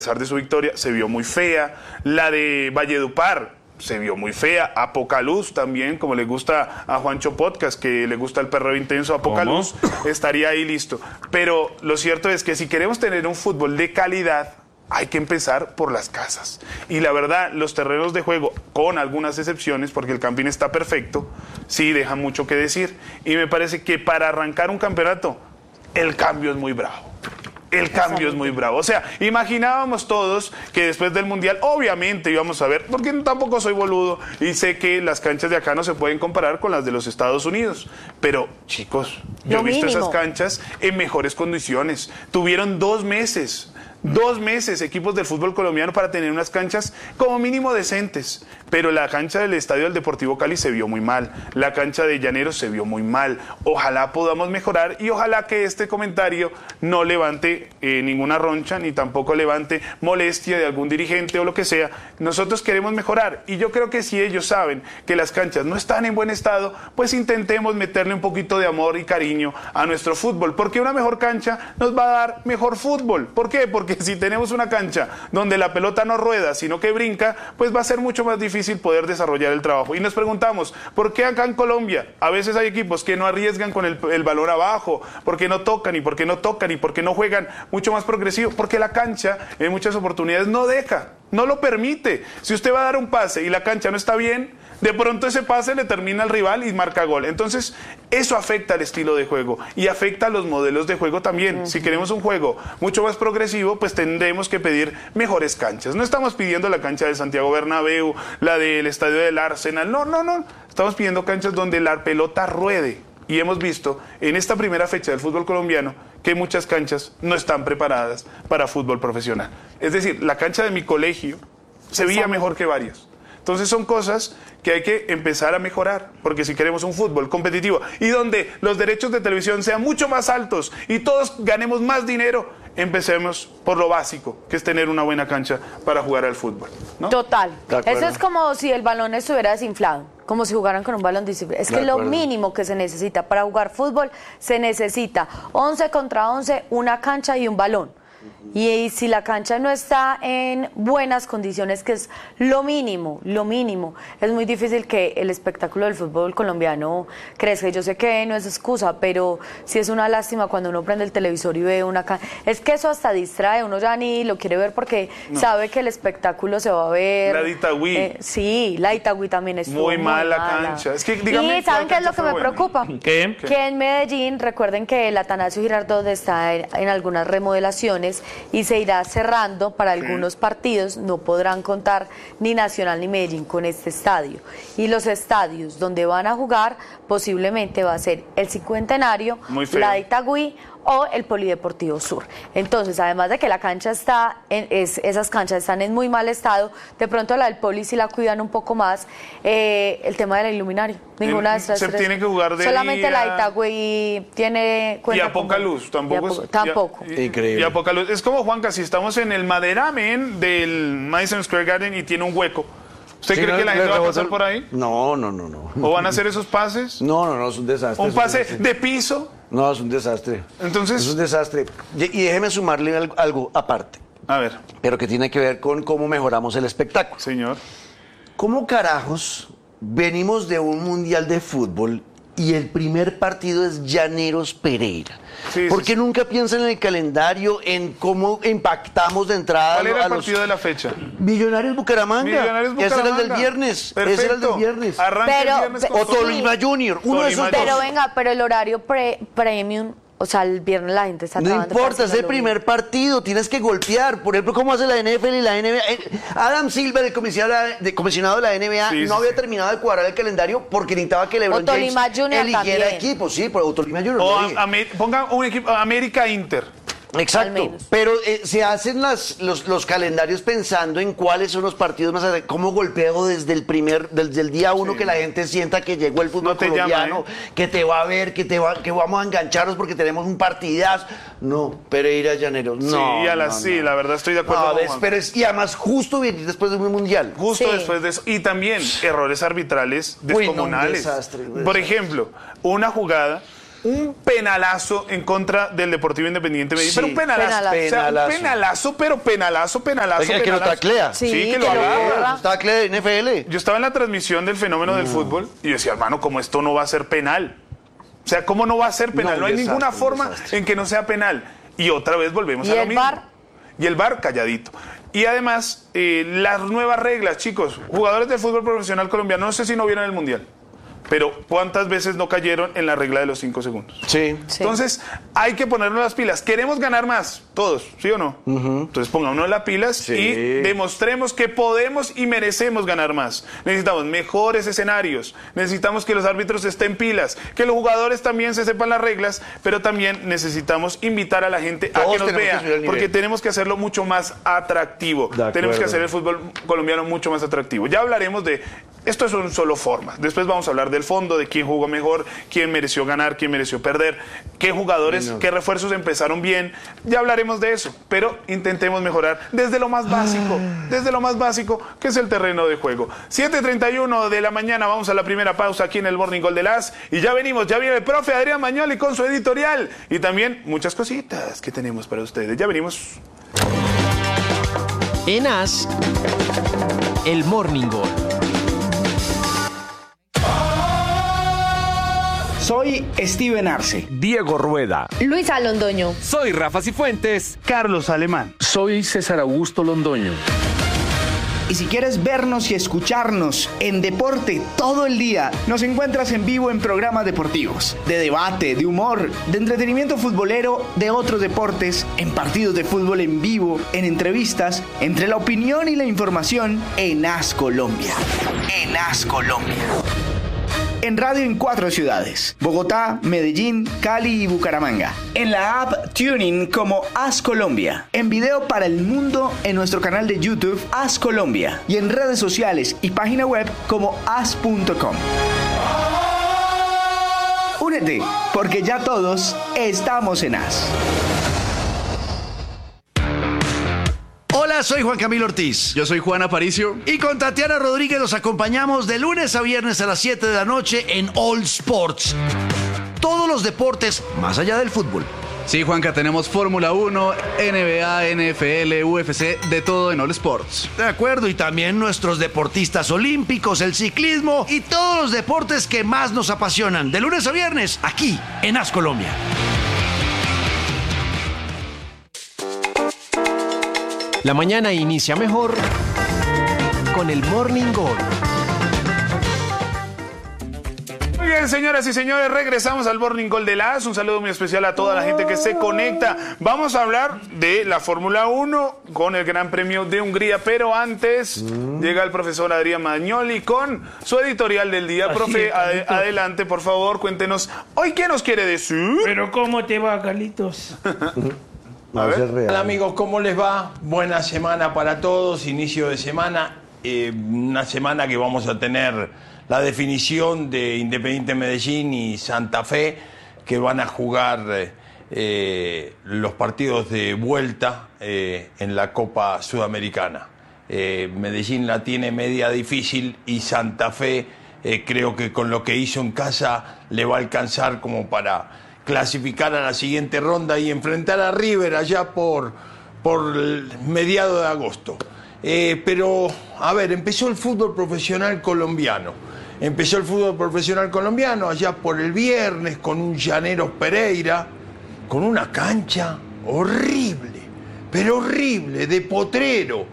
A pesar de su victoria, se vio muy fea. La de Valledupar se vio muy fea. Apocaluz también, como le gusta a Juancho Podcast, que le gusta el perreo intenso. Apocaluz estaría ahí listo. Pero lo cierto es que si queremos tener un fútbol de calidad, hay que empezar por las casas. Y la verdad, los terrenos de juego, con algunas excepciones, porque el Campín está perfecto, sí dejan mucho que decir. Y me parece que para arrancar un campeonato, el cambio es muy bravo. El cambio es muy bravo. O sea, imaginábamos todos que después del Mundial, obviamente íbamos a ver, porque tampoco soy boludo y sé que las canchas de acá no se pueden comparar con las de los Estados Unidos. Pero, chicos, yo he visto esas canchas en mejores condiciones. Tuvieron 2 meses. 2 meses equipos del fútbol colombiano para tener unas canchas como mínimo decentes, pero la cancha del estadio del Deportivo Cali se vio muy mal, la cancha de Llaneros se vio muy mal. Ojalá podamos mejorar y ojalá que este comentario no levante ninguna roncha ni tampoco levante molestia de algún dirigente o lo que sea. Nosotros queremos mejorar y yo creo que si ellos saben que las canchas no están en buen estado, pues intentemos meterle un poquito de amor y cariño a nuestro fútbol, porque una mejor cancha nos va a dar mejor fútbol. ¿Por qué? Porque si tenemos una cancha donde la pelota no rueda, sino que brinca, pues va a ser mucho más difícil poder desarrollar el trabajo. Y nos preguntamos, ¿por qué acá en Colombia a veces hay equipos que no arriesgan con el balón abajo? ¿Por qué no tocan? ¿Y por qué no tocan? ¿Y por qué no juegan mucho más progresivo? Porque la cancha en muchas oportunidades no deja, no lo permite. Si usted va a dar un pase y la cancha no está bien, de pronto ese pase le termina al rival y marca gol. Entonces, eso afecta al estilo de juego y afecta a los modelos de juego también. Si queremos un juego mucho más progresivo, pues tendremos que pedir mejores canchas. No estamos pidiendo la cancha del Santiago Bernabéu, la del estadio del Arsenal. No. Estamos pidiendo canchas donde la pelota ruede. Y hemos visto en esta primera fecha del fútbol colombiano que muchas canchas no están preparadas para fútbol profesional. Es decir, la cancha de mi colegio se veía mejor que varias. Entonces son cosas que hay que empezar a mejorar, porque si queremos un fútbol competitivo y donde los derechos de televisión sean mucho más altos y todos ganemos más dinero, empecemos por lo básico, que es tener una buena cancha para jugar al fútbol, ¿no? Total. Eso es como si el balón estuviera desinflado, como si jugaran con un balón desinflado. Es que lo mínimo que se necesita para jugar fútbol, se necesita 11 contra 11, una cancha y un balón. Y si la cancha no está en buenas condiciones, que es lo mínimo, es muy difícil que el espectáculo del fútbol colombiano crezca. Yo sé que no es excusa, pero sí es una lástima cuando uno prende el televisor y ve una cancha. Es que eso hasta distrae, uno ya ni lo quiere ver porque sabe que el espectáculo se va a ver. La de Itagüí. Sí, la de Itagüí también es muy mala cancha. Es que, dígame, y ¿saben qué es lo que me preocupa? ¿Qué? Que en Medellín, recuerden que el Atanasio Girardot está en algunas remodelaciones y se irá cerrando para algunos partidos. No podrán contar ni Nacional ni Medellín con este estadio. Y los estadios donde van a jugar posiblemente va a ser el Cincuentenario, la de Itagüí o el Polideportivo Sur. Entonces, además de que la cancha esas canchas están en muy mal estado, de pronto la del Poli si la cuidan un poco más, el tema de la iluminaria. Ninguna de estas se tiene que jugar de solamente día. La de Itagüí tiene cuenta. Y Apocaluz tampoco. Tampoco. Increíble. Y Apocaluz es como Juanca, si estamos en el Maderamen del Madison Square Garden y tiene un hueco. ¿Usted cree que la gente va a pasar por ahí? No. ¿O van a hacer esos pases? No, es un desastre. ¿Un pase de piso? No, es un desastre. Entonces... Es un desastre. Y déjeme sumarle algo aparte. A ver. Pero que tiene que ver con cómo mejoramos el espectáculo. Señor. ¿Cómo carajos venimos de un mundial de fútbol y el primer partido es Llaneros Pereira? ¿Por qué nunca piensan en el calendario, en cómo impactamos de entrada? ¿Cuál era el partido de la fecha? Millonarios Bucaramanga. Ese era el del viernes. Perfecto. Ese era el del viernes. Arranca el viernes con Tolima Junior. Uno de esos dos. Pero venga, pero el horario premium, o sea, el viernes la gente está No importa, es el primer partido, tienes que golpear. Por ejemplo, ¿cómo hace la NFL y la NBA? Adam Silver, el comisionado de la NBA, no había terminado de cuadrar el calendario porque necesitaba que LeBron James eligiera equipo. Sí, por Tolima Junior. Pongan un equipo, América Inter. Exacto, pero se hacen los calendarios pensando en cuáles son los partidos más adelante. ¿Cómo golpeo desde el día uno que la gente sienta que llegó el fútbol colombiano, que te va a ver, que vamos a engancharnos porque tenemos un partidazo? No, Pereira Llaneros, no. Sí, la verdad estoy de acuerdo con Juan. Pero y además justo después de un mundial. Justo después de eso. Y también errores arbitrales descomunales. Un desastre. Por ejemplo, una jugada un penalazo en contra del Deportivo Independiente Medellín. Sí, pero un penalazo. O sea, un penalazo, pero penalazo. Que lo taclea. Sí, que lo agarra. Taclea de NFL. Yo estaba en la transmisión del fenómeno del fútbol y yo decía, hermano, ¿cómo esto no va a ser penal? O sea, ¿cómo no va a ser penal? No hay ninguna forma en que no sea penal. Y otra vez volvemos a lo mismo. Y el VAR calladito. Y además, las nuevas reglas, chicos, jugadores del fútbol profesional colombiano, no sé si no vieron el Mundial, pero ¿cuántas veces no cayeron en la regla de los 5 segundos? Sí. Entonces, hay que ponernos las pilas. ¿Queremos ganar más? Todos, ¿sí o no? Entonces, pongámonos las pilas y demostremos que podemos y merecemos ganar más. Necesitamos mejores escenarios, necesitamos que los árbitros estén pilas, que los jugadores también se sepan las reglas, pero también necesitamos invitar a la gente a que nos vea, porque tenemos que hacerlo mucho más atractivo. Tenemos que hacer el fútbol colombiano mucho más atractivo. Ya hablaremos de... Esto son solo formas. Después vamos a hablar del fondo, de quién jugó mejor, quién mereció ganar, quién mereció perder, qué jugadores, qué refuerzos empezaron bien. Ya hablaremos de eso, pero intentemos mejorar desde lo más básico, que es el terreno de juego. 7:31 de la mañana, vamos a la primera pausa aquí en el Morning Gol de las y ya venimos, ya viene el profe Adrián Magnoli con su editorial y también muchas cositas que tenemos para ustedes. Ya venimos. En AS, el Morning Gol. Soy Steven Arce. Diego Rueda. Luisa Londoño. Soy Rafa Cifuentes. Carlos Alemán. Soy César Augusto Londoño. Y si quieres vernos y escucharnos en deporte todo el día, nos encuentras en vivo en programas deportivos, de debate, de humor, de entretenimiento futbolero, de otros deportes, en partidos de fútbol en vivo, en entrevistas, entre la opinión y la información en AS Colombia. En AS Colombia. En radio en 4 ciudades: Bogotá, Medellín, Cali y Bucaramanga. En la app TuneIn como AS Colombia. En video para el mundo en nuestro canal de YouTube AS Colombia. Y en redes sociales y página web como as.com. Únete, porque ya todos estamos en AS. Hola, soy Juan Camilo Ortiz. Yo soy Juan Aparicio. Y con Tatiana Rodríguez los acompañamos de lunes a viernes a las 7 de la noche en All Sports. Todos los deportes más allá del fútbol. Sí, Juanca, tenemos Fórmula 1, NBA, NFL, UFC, de todo en All Sports. De acuerdo, y también nuestros deportistas olímpicos, el ciclismo y todos los deportes que más nos apasionan. De lunes a viernes, aquí en AS Colombia. La mañana inicia mejor con el Morning Gol. Muy bien, señoras y señores, regresamos al Morning Gol de las. Un saludo muy especial a toda la gente que se conecta. Vamos a hablar de la Fórmula 1 con el Gran Premio de Hungría, pero antes llega el profesor Adrián Magnoli con su editorial del día. Así profe, es, adelante, por favor, cuéntenos. ¿Hoy qué nos quiere decir? Pero ¿cómo te va, Carlitos? Hola amigos, ¿cómo les va? Buena semana para todos, inicio de semana, una semana que vamos a tener la definición de Independiente Medellín y Santa Fe, que van a jugar los partidos de vuelta en la Copa Sudamericana. Medellín la tiene media difícil y Santa Fe creo que con lo que hizo en casa le va a alcanzar como para clasificar a la siguiente ronda y enfrentar a River allá por mediado de agosto. Pero, a ver, empezó el fútbol profesional colombiano. Allá por el viernes con un Llaneros Pereira, con una cancha horrible, pero horrible, de potrero,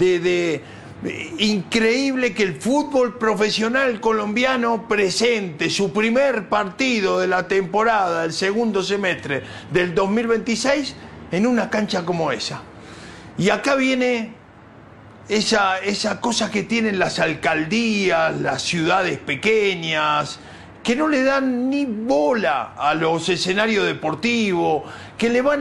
increíble que el fútbol profesional colombiano presente su primer partido de la temporada, el segundo semestre del 2026, en una cancha como esa. Y acá viene esa cosa que tienen las alcaldías, las ciudades pequeñas, que no le dan ni bola a los escenarios deportivos, que le van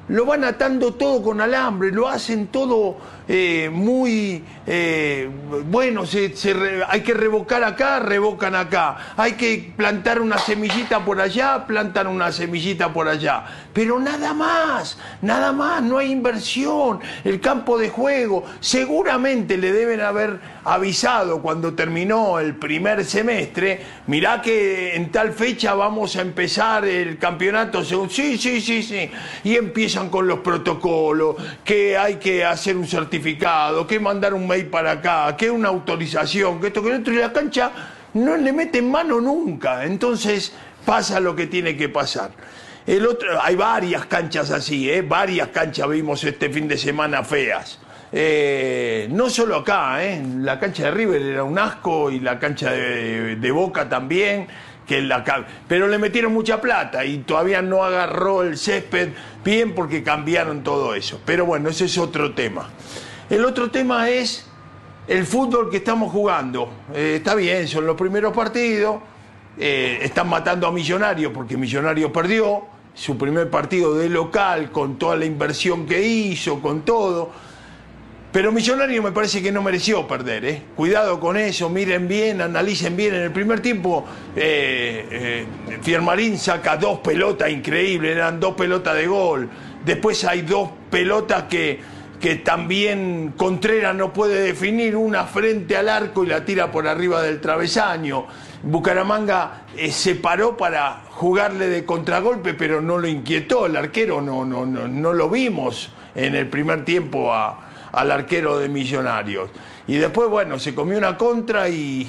lo van atando todo con alambre, lo hacen todo muy... bueno, hay que revocar acá, revocan acá. Hay que plantar una semillita por allá, plantan una semillita por allá. Pero nada más, no hay inversión. El campo de juego, seguramente le deben haber avisado cuando terminó el primer semestre, mirá que en tal fecha vamos a empezar el campeonato. Sí. Y empiezan con los protocolos, que hay que hacer un certificado, que mandar un mail para acá, que una autorización, que esto, que lo otro, y la cancha no le meten mano nunca. Entonces pasa lo que tiene que pasar. Hay varias canchas así, varias canchas vimos este fin de semana feas. No solo acá, la cancha de River era un asco y la cancha de Boca también, pero le metieron mucha plata y todavía no agarró el césped bien porque cambiaron todo eso. Pero bueno, ese es otro tema. El otro tema es el fútbol que estamos jugando. Está bien, son los primeros partidos, están matando a Millonarios porque Millonarios perdió su primer partido de local con toda la inversión que hizo, con todo. Pero Millonarios me parece que no mereció perder, Cuidado con eso, miren bien, analicen bien. En el primer tiempo, Fiermarín saca 2 pelotas increíbles, eran 2 pelotas de gol. Después hay 2 pelotas que también Contreras no puede definir, una frente al arco y la tira por arriba del travesaño. Bucaramanga se paró para jugarle de contragolpe, pero no lo inquietó. El arquero no lo vimos en el primer tiempo al arquero de Millonarios. Y después, bueno, se comió una contra y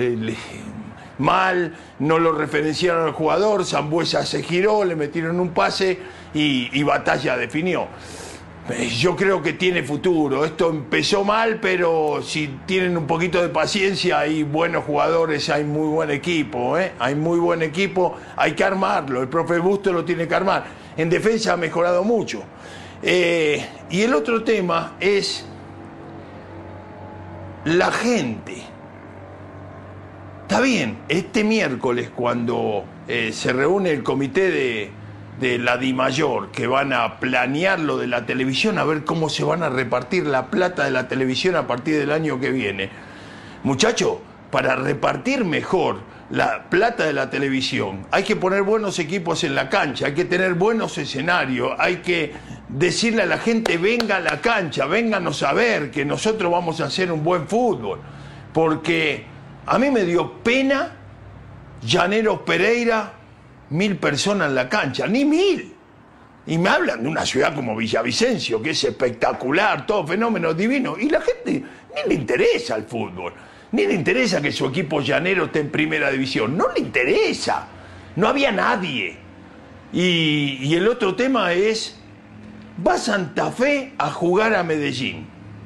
mal, no lo referenciaron al jugador, Sambuesa se giró, le metieron un pase y Batalla definió. Yo creo que tiene futuro. Esto empezó mal, pero si tienen un poquito de paciencia, hay buenos jugadores, hay muy buen equipo, hay muy buen equipo, hay que armarlo. El profe Busto lo tiene que armar. En defensa ha mejorado mucho. Y el otro tema es la gente. Está bien, este miércoles cuando se reúne el comité de la DIMAYOR, que van a planear lo de la televisión, a ver cómo se van a repartir la plata de la televisión a partir del año que viene. Muchachos, para repartir mejor la plata de la televisión, hay que poner buenos equipos en la cancha, hay que tener buenos escenarios, hay que decirle a la gente, venga a la cancha, vénganos a ver, que nosotros vamos a hacer un buen fútbol. Porque a mí me dio pena Llaneros Pereira, 1000 personas en la cancha, ni 1000. Y me hablan de una ciudad como Villavicencio, que es espectacular, todo fenómeno divino. Y la gente ni le interesa el fútbol, ni le interesa que su equipo llanero esté en primera división. No le interesa. No había nadie. Y el otro tema es, va Santa Fe a jugar a Medellín.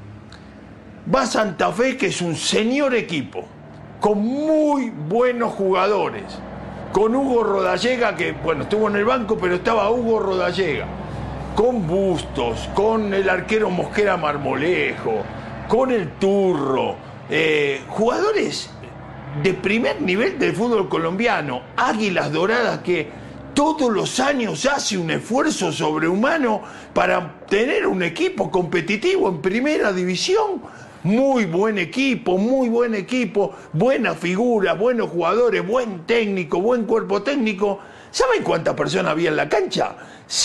Va Santa Fe, que es un señor equipo, con muy buenos jugadores. Con Hugo Rodallega, que bueno, estuvo en el banco, pero estaba Hugo Rodallega, con Bustos, con el arquero Mosquera Marmolejo, con el Turro, jugadores de primer nivel del fútbol colombiano, Águilas Doradas, que todos los años hace un esfuerzo sobrehumano para tener un equipo competitivo en primera división. Muy buen equipo, buena figura, buenos jugadores, buen técnico, buen cuerpo técnico. ¿Saben cuántas personas había en la cancha?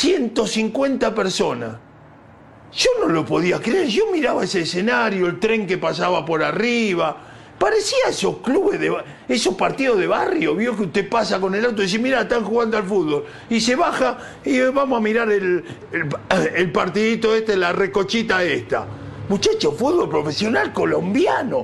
150 personas. Yo no lo podía creer, yo miraba ese escenario, el tren que pasaba por arriba. Parecía esos clubes, esos partidos de barrio, vio que usted pasa con el auto y dice, mira, están jugando al fútbol. Y se baja y vamos a mirar el partidito la recochita esta. Muchachos, fútbol profesional colombiano,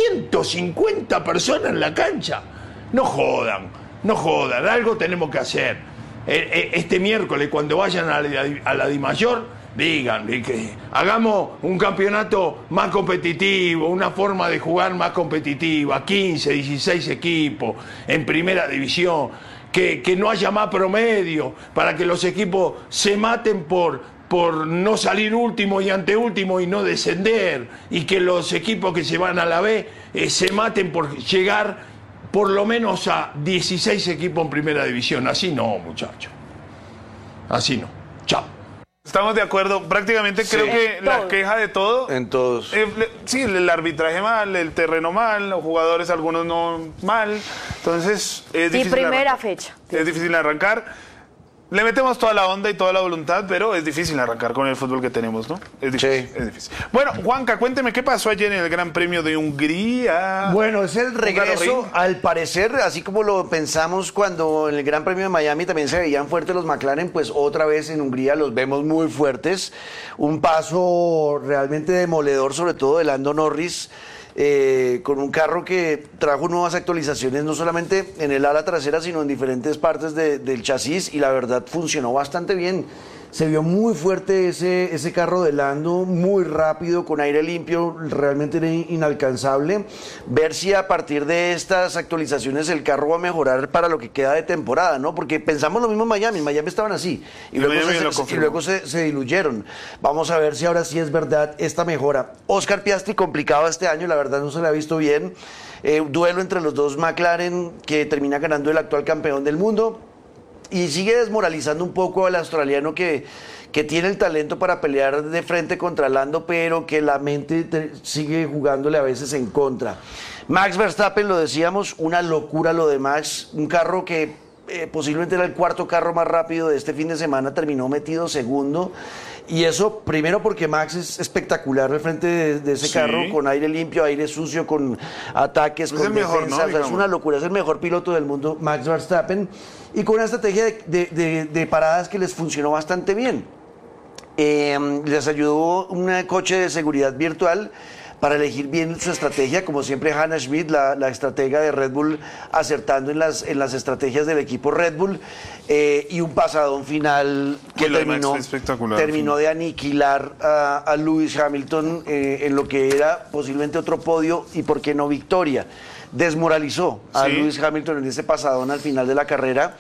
150 personas en la cancha. No jodan, algo tenemos que hacer. Este miércoles, cuando vayan a la DIMAYOR, digan que hagamos un campeonato más competitivo, una forma de jugar más competitiva, 15, 16 equipos en primera división, que no haya más promedio, para que los equipos se maten por no salir último y anteúltimo y no descender, y que los equipos que se van a la B se maten por llegar por lo menos a 16 equipos en primera división. Así no, muchachos. Así no. Chao. Estamos de acuerdo. Prácticamente creo que la queja de todo... En todos. Sí, el arbitraje mal, el terreno mal, los jugadores algunos no mal. Entonces es difícil. Y primera fecha. Es difícil arrancar. Le metemos toda la onda y toda la voluntad, pero es difícil arrancar con el fútbol que tenemos, ¿no? Es difícil, es difícil. Bueno, Juanca, cuénteme qué pasó ayer en el Gran Premio de Hungría. Bueno, es el regreso, al parecer, así como lo pensamos cuando en el Gran Premio de Miami también se veían fuertes los McLaren, pues otra vez en Hungría los vemos muy fuertes. Un paso realmente demoledor, sobre todo de Lando Norris. Con un carro que trajo nuevas actualizaciones no solamente en el ala trasera sino en diferentes partes del chasis, y la verdad funcionó bastante bien. Se vio muy fuerte ese carro de Lando, muy rápido, con aire limpio, realmente era inalcanzable. Ver si a partir de estas actualizaciones el carro va a mejorar para lo que queda de temporada, ¿no? Porque pensamos lo mismo en Miami estaban así, y luego se diluyeron. Vamos a ver si ahora sí es verdad esta mejora. Oscar Piastri complicado este año, la verdad no se le ha visto bien. Duelo entre los dos McLaren, que termina ganando el actual campeón del mundo. Y sigue desmoralizando un poco al australiano que tiene el talento para pelear de frente contra Lando, pero que la mente sigue jugándole a veces en contra. Max Verstappen, lo decíamos, una locura lo de Max, un carro que posiblemente era el cuarto carro más rápido de este fin de semana, terminó metido segundo. Y eso, primero porque Max es espectacular al frente de ese carro, con aire limpio, aire sucio, con ataques, con defensas. Es una locura, es el mejor piloto del mundo, Max Verstappen, y con una estrategia de paradas que les funcionó bastante bien. Les ayudó un coche de seguridad virtual para elegir bien su estrategia, como siempre Hannah Schmidt, la estratega de Red Bull, acertando en las estrategias del equipo Red Bull, y un pasadón final que terminó de aniquilar a Lewis Hamilton en lo que era posiblemente otro podio y por qué no victoria. Desmoralizó a Lewis Hamilton en ese pasadón al final de la carrera.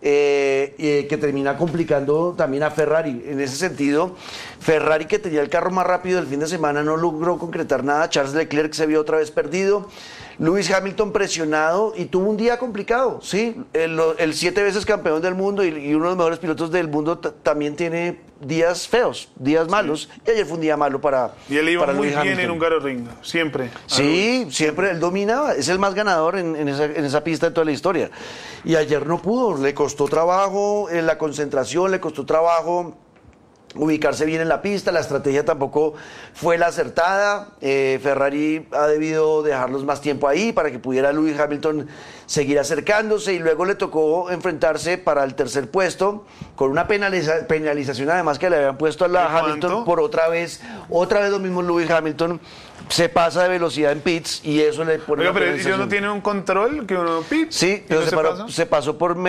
Que termina complicando también a Ferrari. En ese sentido, Ferrari, que tenía el carro más rápido del fin de semana, no logró concretar nada. Charles Leclerc se vio otra vez perdido. Lewis Hamilton presionado y tuvo un día complicado, ¿sí? El 7 veces campeón del mundo y uno de los mejores pilotos del mundo también tiene días feos, días malos, y ayer fue un día malo para Y él iba muy Lewis bien Hamilton. en Hungaroring, siempre. Sí, siempre él dominaba, es el más ganador en esa pista de toda la historia. Y ayer no pudo, le costó trabajo la concentración, le costó trabajo ubicarse bien en la pista, la estrategia tampoco fue la acertada. Ferrari ha debido dejarlos más tiempo ahí para que pudiera Lewis Hamilton seguir acercándose, y luego le tocó enfrentarse para el tercer puesto con una penalización además que le habían puesto a la Hamilton por otra vez lo mismo. Lewis Hamilton se pasa de velocidad en pits y eso le pone... Oiga, pero ellos no tienen un control que uno pits. Sí, pero se pasó por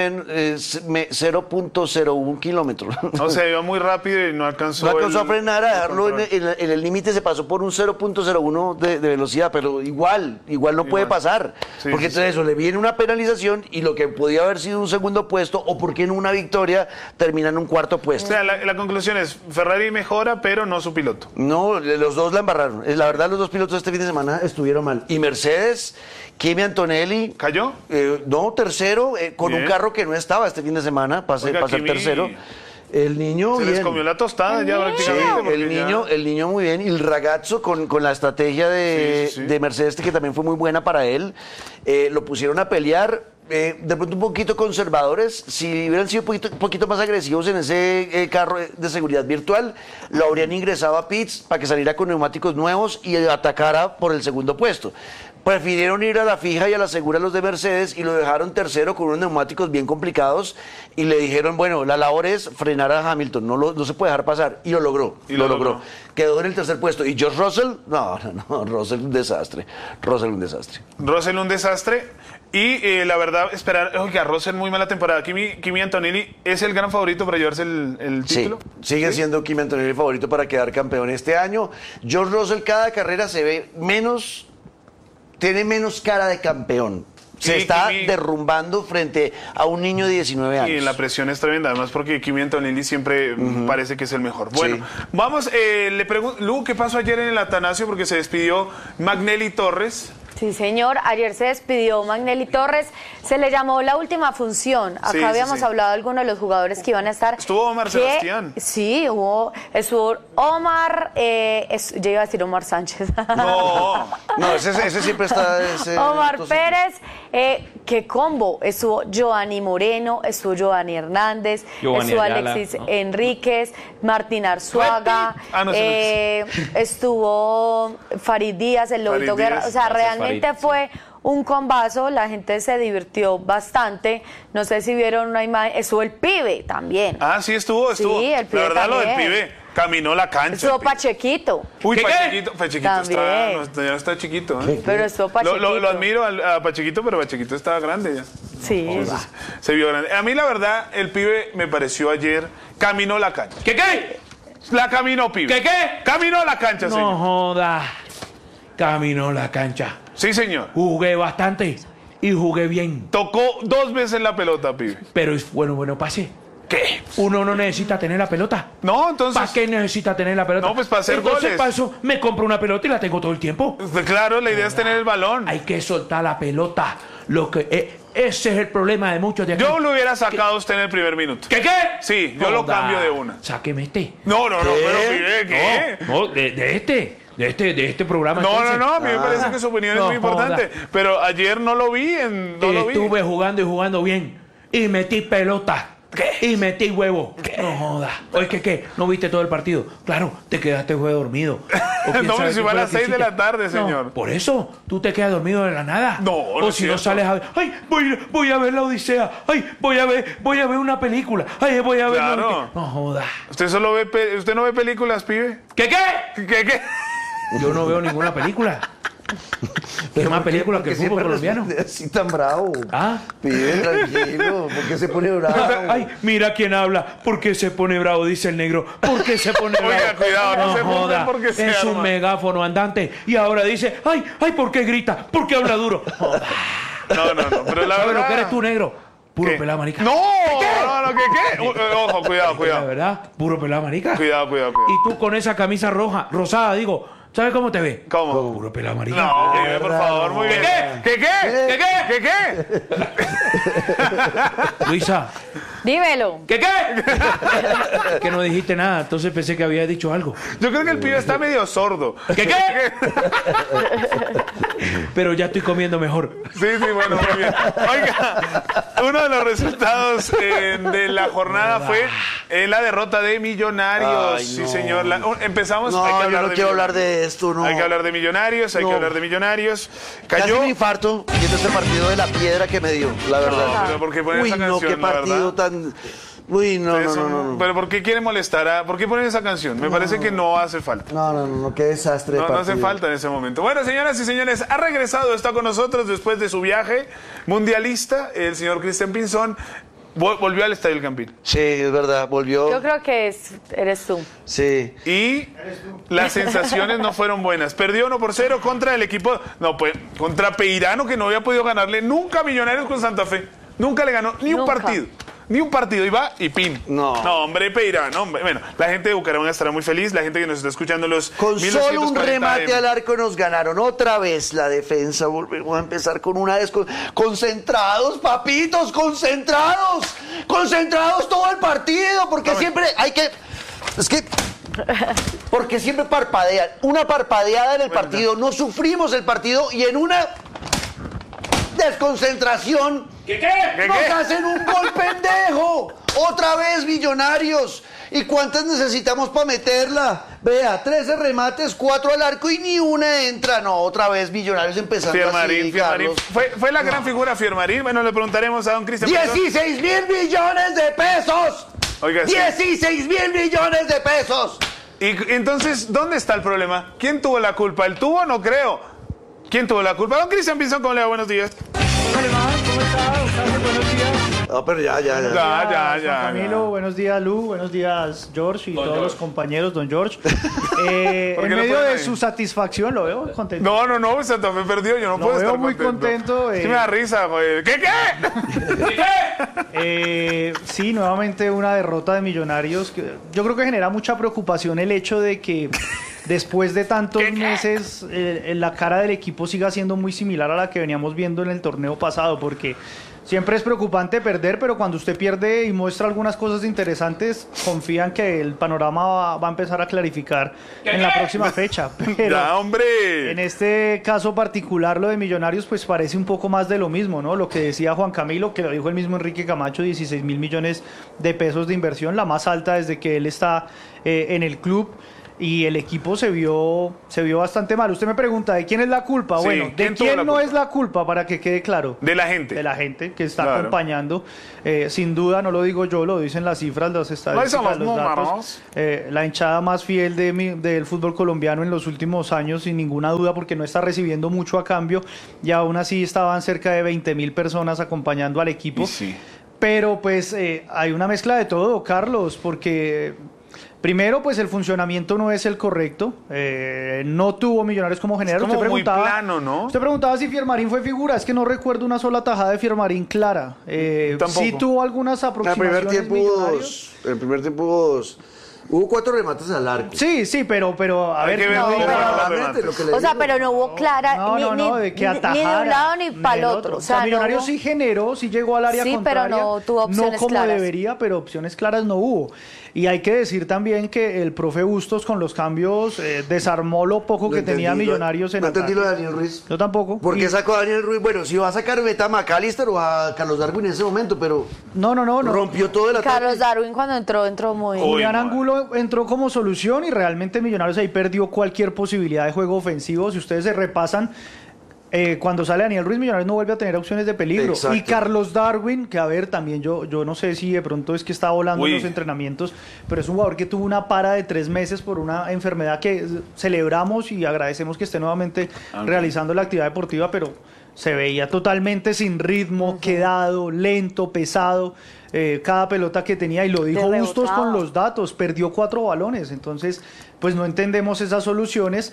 0.01 kilómetros. O sea, iba muy rápido y no alcanzó a frenar, a dejarlo en el límite, se pasó por un 0.01 de velocidad, pero igual no puede pasar. Porque entonces eso, le viene una penalización y lo que podía haber sido un segundo puesto, o por qué no una victoria, termina en un cuarto puesto. O sea, la conclusión es, Ferrari mejora, pero no su piloto. No, los dos la embarraron. La verdad, los dos pilotos este fin de semana estuvieron mal. Y Mercedes, Kimi Antonelli... ¿Cayó? No, tercero, con un carro que no estaba este fin de semana, para ser tercero. El niño se bien. les comió la tostada ya prácticamente. Sí, el niño muy bien. Y el ragazzo con la estrategia de Mercedes, que también fue muy buena para él. Lo pusieron a pelear. De pronto un poquito conservadores. Si hubieran sido un poquito más agresivos en ese carro de seguridad virtual, lo habrían ingresado a pits para que saliera con neumáticos nuevos y atacara por el segundo puesto. Prefirieron ir a la fija y a la segura los de Mercedes y lo dejaron tercero con unos neumáticos bien complicados, y le dijeron, bueno, la labor es frenar a Hamilton, no se puede dejar pasar, y lo logró. Quedó en el tercer puesto. ¿Y George Russell? No, Russell un desastre. Russell un desastre. Y la verdad, esperar, oiga, Russell muy mala temporada. Kimi Antonelli es el gran favorito para llevarse el título. Sí, sigue siendo Kimi Antonelli el favorito para quedar campeón este año. George Russell cada carrera se ve tiene menos cara de campeón. Se está derrumbando frente a un niño de 19 años. Y la presión es tremenda, además porque Kimi Antonelli siempre parece que es el mejor. Bueno, vamos, le pregunto, Lu, ¿qué pasó ayer en el Atanasio? Porque se despidió Magnelli Torres. Sí, señor. Ayer se despidió Magnelli Torres. Se le llamó la última función. Acá habíamos hablado de algunos de los jugadores que iban a estar. Estuvo Omar Sebastián. Sí, estuvo Omar, yo iba a decir Omar Sánchez. No, ese siempre está. Omar Pérez, qué combo. Estuvo Giovanni Moreno, estuvo Giovanni Hernández, estuvo Alexis Enríquez, Martín Arzuaga, estuvo Farid Díaz, el Lobito Guerra. O sea, realmente fue un combazo, la gente se divirtió bastante. No sé si vieron una imagen, estuvo el Pibe también. Ah, sí, estuvo. Sí, el Pibe la verdad, también. lo del Pibe caminó la cancha. Estuvo Pachequito. Uy, Pachequito ya está chiquito. Pero estuvo Pachequito. Lo admiro a Pachequito, pero Pachequito estaba grande ya. Sí. Entonces, se vio grande. A mí, la verdad, el Pibe me pareció ayer, caminó la cancha. ¿Qué? La caminó, Pibe. ¿Qué? Caminó la cancha, señor. No joda. Caminó la cancha. Sí, señor. Jugué bastante y jugué bien. Tocó 2 veces la pelota, Pibe. Pero es bueno, pase. ¿Qué? Uno no necesita tener la pelota. No, entonces... ¿Para qué necesita tener la pelota? No, pues para hacer goles. goles. Para eso me compro una pelota y la tengo todo el tiempo. Claro, la idea es tener el balón. Hay que soltar la pelota. Ese es el problema de muchos de aquí. Yo lo hubiera sacado a usted en el primer minuto. ¿Qué? Sí, yo lo cambio de una. Sáqueme este. No, pero Pibe, ¿qué? No, de este programa. No, a mí me parece que su opinión es muy importante. Pero ayer no lo vi. Estuve jugando y jugando bien. Y metí pelota. ¿Qué? Y metí huevo. ¿Qué? No jodas. Oye, ¿qué? ¿No viste todo el partido? Claro, te quedaste dormido. No, pero si va a las 6 de la tarde, señor. No, por eso, tú te quedas dormido de la nada. No, o si no sales a ver, ay, voy a ver la Odisea. Ay, voy a ver una película. Ay, voy a ver. Claro. No jodas. ¿Usted no ve películas, Pibe? ¿Qué? ¿Qué? Yo no veo ninguna película. ¿Qué más película que el fútbol colombiano? Así tan bravo. ¿Ah? Pibe, tranquilo. ¿Por qué se pone bravo? Ay, mira quién habla. ¿Por qué se pone bravo? Dice el negro. ¿Por qué se pone bravo? Oiga, cuidado, no se joda. porque se es arma. un megáfono andante. Y ahora dice, ay, ¿por qué grita? ¿Por qué habla duro? Joda. No, pero la ¿Sabes verdad... lo que eres tú, negro? Puro pelado marica. No, ¿qué? Ojo, cuidado. La verdad, puro pelado marica. Cuidado. Y tú con esa camisa rosada, digo, ¿sabes cómo te ve? ¿Cómo? Puro pelado marica. No, por favor, muy bien. ¿Qué? Luisa. Dímelo. ¿Qué? Que no dijiste nada, entonces pensé que había dicho algo. Yo creo que el Pibe está medio sordo. ¿Qué? Pero ya estoy comiendo mejor. Sí, bueno, muy bien. Oiga, uno de los resultados de la jornada fue la derrota de Millonarios. Ay, no. Sí, señor. Empezamos. No, hay que yo hablar no de quiero hablar de esto, no. Hay que hablar de Millonarios, No. Casi un infarto viendo este partido de la piedra que me dio, la verdad. No, pero ¿por qué ponen Uy, esa no, canción, qué la partido verdad? tan... Uy, no. Pero ¿por qué quieren molestar? ¿Por qué ponen esa canción? Me parece que no hace falta. No, qué desastre de No partido. hace falta en ese momento. Bueno, señoras y señores, ha regresado, está con nosotros después de su viaje mundialista, el señor Cristian Pinzón. Volvió al Estadio El Campín. Sí, es verdad, volvió. Yo creo que eres tú. Sí. Y las sensaciones no fueron buenas. Perdió 1-0 contra el equipo... No, pues, contra Peirano, que no había podido ganarle nunca a Millonarios con Santa Fe. Nunca le ganó ni un partido. Ni un partido, y va y pin. No, hombre, Peirano, hombre. Bueno, la gente de Bucaramanga estará muy feliz, la gente que nos está escuchando los Con solo un 1240 remate al arco nos ganaron. Otra vez la defensa. Volvemos a empezar con una vez. Concentrados, papitos, concentrados. Concentrados todo el partido. Porque siempre hay que... Es que... Porque siempre parpadean. Una parpadeada en el partido. No sufrimos el partido y en una desconcentración... ¿Qué? ¡Nos hacen un gol pendejo! ¡Otra vez Millonarios! ¿Y cuántas necesitamos para meterla? Vea, 13 remates, 4 al arco y ni una entra. No, otra vez Millonarios empezando Fiermarín. Carlos. Fue la gran figura Fiermarín. Bueno, le preguntaremos a don Cristian. 16 mil millones de pesos. Oiga, sí. 16 mil millones de pesos. Y entonces, ¿dónde está el problema? ¿Quién tuvo la culpa? ¿El tuvo? No creo. ¿Quién tuvo la culpa? Don Cristian Pinzón, ¿cómo le va? Buenos días. ¿Cómo está? Buenos días. No, pero ya. Juan Camilo, buenos días, Lu, buenos días, George y todos los compañeros, don George. En medio de su satisfacción, lo veo contento. No, Santa Fe perdió, yo no Lo puedo veo estar muy contento. Sí me da risa, güey. ¿Qué? Sí, nuevamente una derrota de Millonarios. Yo creo que genera mucha preocupación el hecho de que después de tantos meses la cara del equipo siga siendo muy similar a la que veníamos viendo en el torneo pasado, porque siempre es preocupante perder, pero cuando usted pierde y muestra algunas cosas interesantes, confían que el panorama va a empezar a clarificar en la próxima fecha. Pero ¡Ya, hombre! En este caso particular, lo de Millonarios, pues parece un poco más de lo mismo, ¿no? Lo que decía Juan Camilo, que lo dijo el mismo Enrique Camacho, 16.000 millones de pesos de inversión, la más alta desde que él está en el club. Y el equipo se vio bastante mal. Usted me pregunta, ¿de quién es la culpa? Sí, Bueno, ¿de quién no es la culpa? Para que quede claro. De la gente. De la gente que está acompañando. Sin duda, no lo digo yo, lo dicen las cifras, las estadísticas, los datos. La hinchada más fiel del fútbol colombiano en los últimos años, sin ninguna duda, porque no está recibiendo mucho a cambio. Y aún así estaban cerca de 20.000 personas acompañando al equipo. Sí. Pero pues hay una mezcla de todo, Carlos, porque... Primero, pues el funcionamiento no es el correcto. No tuvo Millonarios como general. Es como muy plano, ¿no? Usted preguntaba si Fiermarín fue figura. Es que no recuerdo una sola tajada de Fiermarín clara. Sí tuvo algunas aproximaciones. En el primer tiempo hubo 4 remates al arco. Sí, pero a ver. O sea, pero no hubo clara de que ni de un lado ni para el otro. O sea, Millonarios sí generó, sí llegó al área contraria. Pero no tuvo opciones no como claras. Debería, pero opciones claras no hubo. Y hay que decir también que el profe Bustos con los cambios desarmó lo poco que tenía Millonarios en ataque. No entendí lo de Daniel Ruiz. Yo tampoco. ¿Por qué sacó a Daniel Ruiz? Bueno, si va a sacar a McAllister o a Carlos Darwin en ese momento, pero... No. Rompió todo el ataque. Carlos Darwin cuando entró muy... Julián Angulo entró como solución y realmente Millonarios ahí perdió cualquier posibilidad de juego ofensivo. Si ustedes se repasan... cuando sale Daniel Ruiz, Millonarios no vuelve a tener opciones de peligro. Exacto. Y Carlos Darwin, que a ver, también yo no sé si de pronto es que está volando en los entrenamientos, pero es un jugador que tuvo una para de 3 meses por una enfermedad que celebramos y agradecemos que esté nuevamente realizando la actividad deportiva, pero se veía totalmente sin ritmo, quedado, lento, pesado. Cada pelota que tenía, y lo dijo Bustos con los datos, perdió 4 balones. Entonces, pues no entendemos esas soluciones.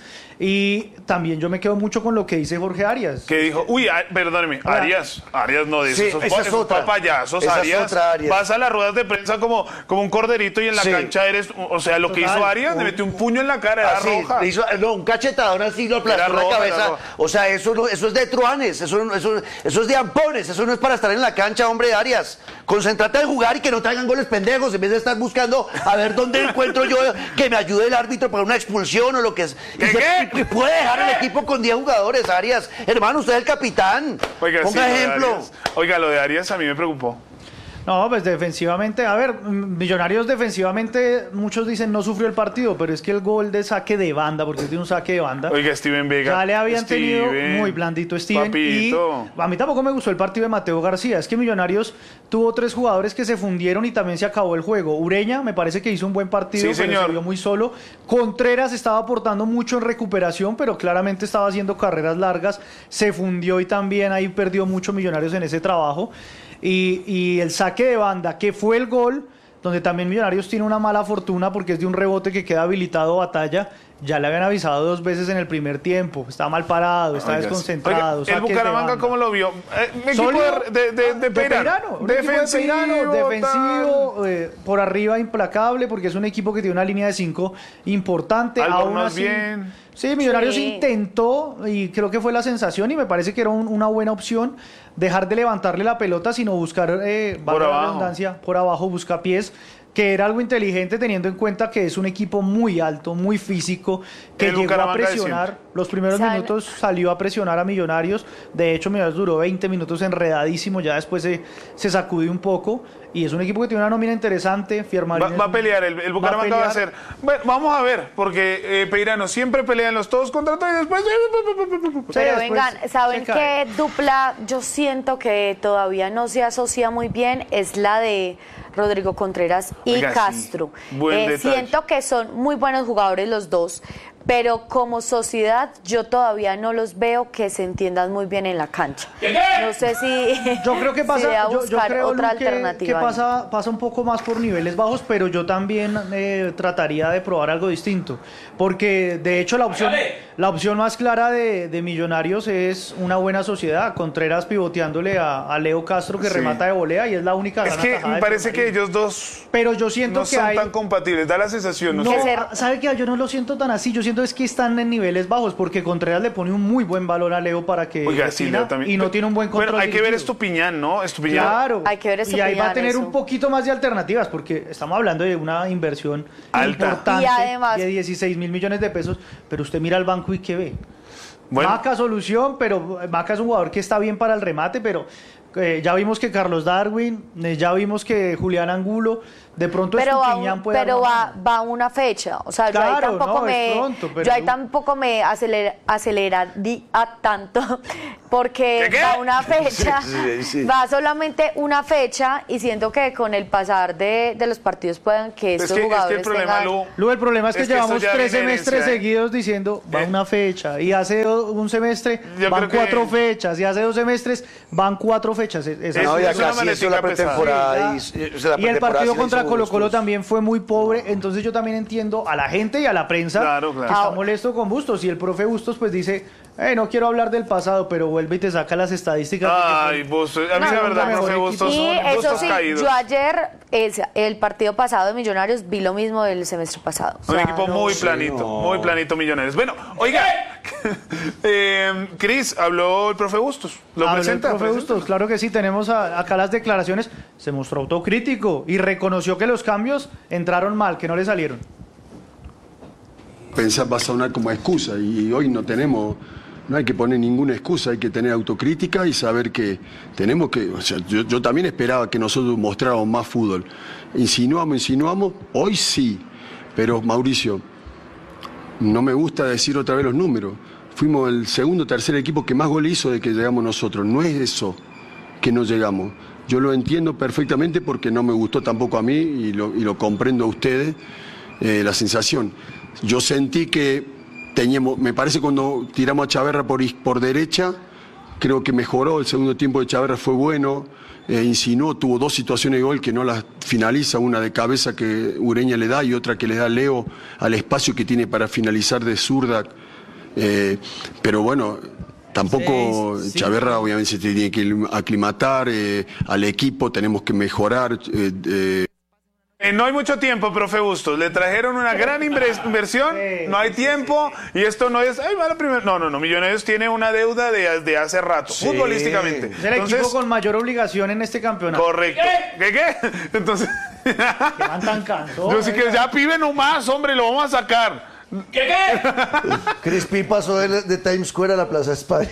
Y también yo me quedo mucho con lo que dice Jorge Arias. Que dijo, perdóneme, Arias no dice esos papayazos. Esa Arias, es otra, Arias. vas a las ruedas de prensa como un corderito y en la cancha eres, o sea, lo que hizo Arias, le metió un puño en la cara, era roja. Un cachetadón así, lo aplastó en la cabeza. O sea, eso es de truanes, eso es de ampones, eso no es para estar en la cancha, hombre, Arias. Concéntrate en jugar y que no traigan goles pendejos en vez de estar buscando a ver dónde encuentro yo que me ayude el árbitro para una expulsión o lo que es. Y puede dejar el equipo con 10 jugadores, Arias. Hermano, usted es el capitán. Oiga, ponga ejemplo. Oiga, lo de Arias a mí me preocupó. No, pues defensivamente, a ver, Millonarios defensivamente, muchos dicen no sufrió el partido, pero es que el gol de saque de banda, porque tiene un saque de banda. Oiga, Steven Vega. Ya le habían tenido muy blandito Steven. Papito. Y a mí tampoco me gustó el partido de Mateo García. Es que Millonarios tuvo 3 jugadores que se fundieron y también se acabó el juego. Ureña me parece que hizo un buen partido, pero se vio muy solo. Contreras estaba aportando mucho en recuperación, pero claramente estaba haciendo carreras largas. Se fundió y también ahí perdió mucho Millonarios en ese trabajo. Y el saque de banda, que fue el gol, donde también Millonarios tiene una mala fortuna porque es de un rebote que queda habilitado Batalla. Ya le habían avisado 2 veces en el primer tiempo. Está mal parado, está desconcentrado. Oiga, ¿el Bucaramanga cómo lo vio? Equipo de Peirano. Defensivo, por arriba implacable, porque es un equipo que tiene una línea de 5 importante. Aún así, bien. Sí, Millonarios intentó, y creo que fue la sensación, y me parece que era una buena opción, dejar de levantarle la pelota, sino buscar, valga la redundancia, por abajo, buscapiés, que era algo inteligente teniendo en cuenta que es un equipo muy alto, muy físico, que llegó a presionar. Los primeros minutos salió a presionar a Millonarios. De hecho, Millonarios duró 20 minutos enredadísimo, ya después se sacudió un poco. Y es un equipo que tiene una nómina interesante. Va a pelear, el Bucaramanga va a ser. Bueno, vamos a ver, porque Peirano siempre pelean los todos contra todos y después. Pero vengan, ¿saben qué dupla yo siento que todavía no se asocia muy bien? Es la de Rodrigo Contreras y Castro. Siento que son muy buenos jugadores los dos, pero como sociedad yo todavía no los veo que se entiendan muy bien en la cancha. No sé si yo creo que pasa, yo creo, otra alternativa. Que pasa un poco más por niveles bajos, pero yo también trataría de probar algo distinto, porque de hecho la opción más clara de Millonarios es una buena sociedad. Contreras pivoteándole a Leo Castro, que remata de volea, y es la única. Es que me parece que ellos dos, pero yo siento no que son tan compatibles, da la sensación. ¿Sabe qué? Yo no lo siento tan así. Yo siento siento es que están en niveles bajos, porque Contreras le pone un muy buen valor a Leo para que y no tiene un buen control. Bueno, hay que ver Estupiñán, ¿no? Estupiñán. Claro. Hay que ver Estupiñán. Y ahí va a tener un poquito más de alternativas, porque estamos hablando de una inversión alta, importante, y además, de 16 mil millones de pesos, pero usted mira al banco y ¿qué ve? Bueno. Maca solución, pero Maca es un jugador que está bien para el remate, pero ya vimos que Carlos Darwin, ya vimos que Julián Angulo, de pronto Estupiñán puede... Pero va una fecha, o sea, claro, yo ahí tampoco me aceleraría tanto, porque va una fecha, va solamente una fecha, y siento que con el pasar de los partidos puedan que estos jugadores tengan... El problema es que llevamos 3 semestres seguidos diciendo, va una fecha, y hace un semestre van 4 fechas, y hace 2 semestres van 4 fechas. No, ya casi hizo la pretemporada. Y el partido contra Colo-Colo también fue muy pobre, entonces yo también entiendo a la gente y a la prensa que está molesto con Bustos, y el profe Bustos pues dice, no quiero hablar del pasado, pero vuelve y te saca las estadísticas. Ay, Bustos, a mí la verdad, el profe Bustos y son eso Bustos sí, caídos. yo ayer, el partido pasado de Millonarios, vi lo mismo del semestre pasado. Un equipo muy planito Millonarios. Bueno, oiga, Cris, habló el profe Bustos. ¿Lo presenta? El profe Bustos, claro que sí, tenemos acá las declaraciones. Se mostró autocrítico y reconoció que los cambios entraron mal, que no le salieron. Pensar va a sonar como excusa, y hoy no hay que poner ninguna excusa, hay que tener autocrítica y saber que tenemos que, o sea, yo también esperaba que nosotros mostráramos más fútbol. Insinuamos, hoy sí, pero Mauricio, no me gusta decir otra vez los números. Fuimos el segundo o tercer equipo que más goles hizo de que llegamos nosotros. No es eso que no llegamos. Yo lo entiendo perfectamente porque no me gustó tampoco a mí y lo comprendo a ustedes, la sensación. Yo sentí que me parece cuando tiramos a Chaverra por derecha, creo que mejoró, el segundo tiempo de Chaverra fue bueno, insinuó, tuvo 2 situaciones de gol que no las finaliza, una de cabeza que Ureña le da y otra que le da Leo al espacio que tiene para finalizar de zurda. Pero bueno, tampoco Chaverra obviamente se tiene que aclimatar al equipo, tenemos que mejorar. No hay mucho tiempo, profe Bustos. Le trajeron una gran inversión, no hay tiempo, y esto no es... Ay, va la primera. No, Millonarios tiene una deuda de hace rato, futbolísticamente. Es el equipo con mayor obligación en este campeonato. Correcto. ¿Qué? Entonces... Que van tan cansados. Yo sí que ya pibe nomás, hombre, lo vamos a sacar. ¿Qué? Crispi pasó de Times Square a la Plaza España.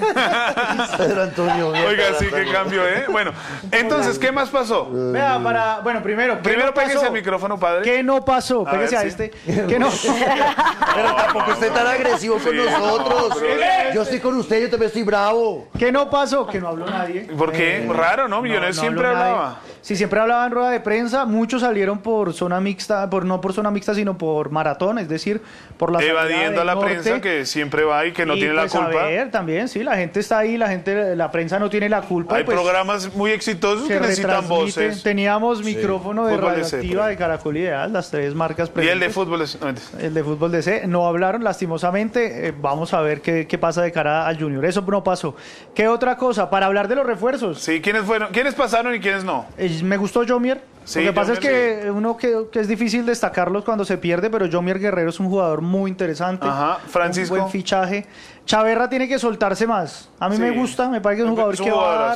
Pedro Antonio. Oiga, sí, qué cambio, ¿eh? Bueno, entonces, ¿qué más pasó? Vea, primero pégese al micrófono, padre. ¿Qué no pasó? Pégese a este. ¿Qué no? Pero tampoco esté tan agresivo con nosotros. Yo estoy con usted, yo también estoy bravo. ¿Qué no pasó? Que no habló nadie. ¿Por qué? Raro, ¿no? Millonarios siempre hablaba. Sí, siempre hablaba en rueda de prensa. Muchos salieron por zona mixta, no por zona mixta, sino por maratón, es decir, por la evadiendo a la prensa que siempre va y que no tiene pues, la culpa. A ver, también, sí, la gente está ahí, la prensa no tiene la culpa. Hay programas muy exitosos que necesitan voces. Teníamos micrófono de Radioactiva, de Caracol Ideal, las 3 marcas presentes. Y el de fútbol El de fútbol DC. No hablaron, lastimosamente. Vamos a ver qué pasa de cara al Junior. Eso no pasó. ¿Qué otra cosa? Para hablar de los refuerzos. Sí, ¿quiénes pasaron y quiénes no? Me gustó Jomier. Sí, lo que pasa es que uno que es difícil destacarlos cuando se pierde, pero Jomier Guerrero es un jugador muy interesante. Ajá, Francisco. Un buen fichaje. Chaverra tiene que soltarse más. A mí me gusta, me parece que es un jugador que va a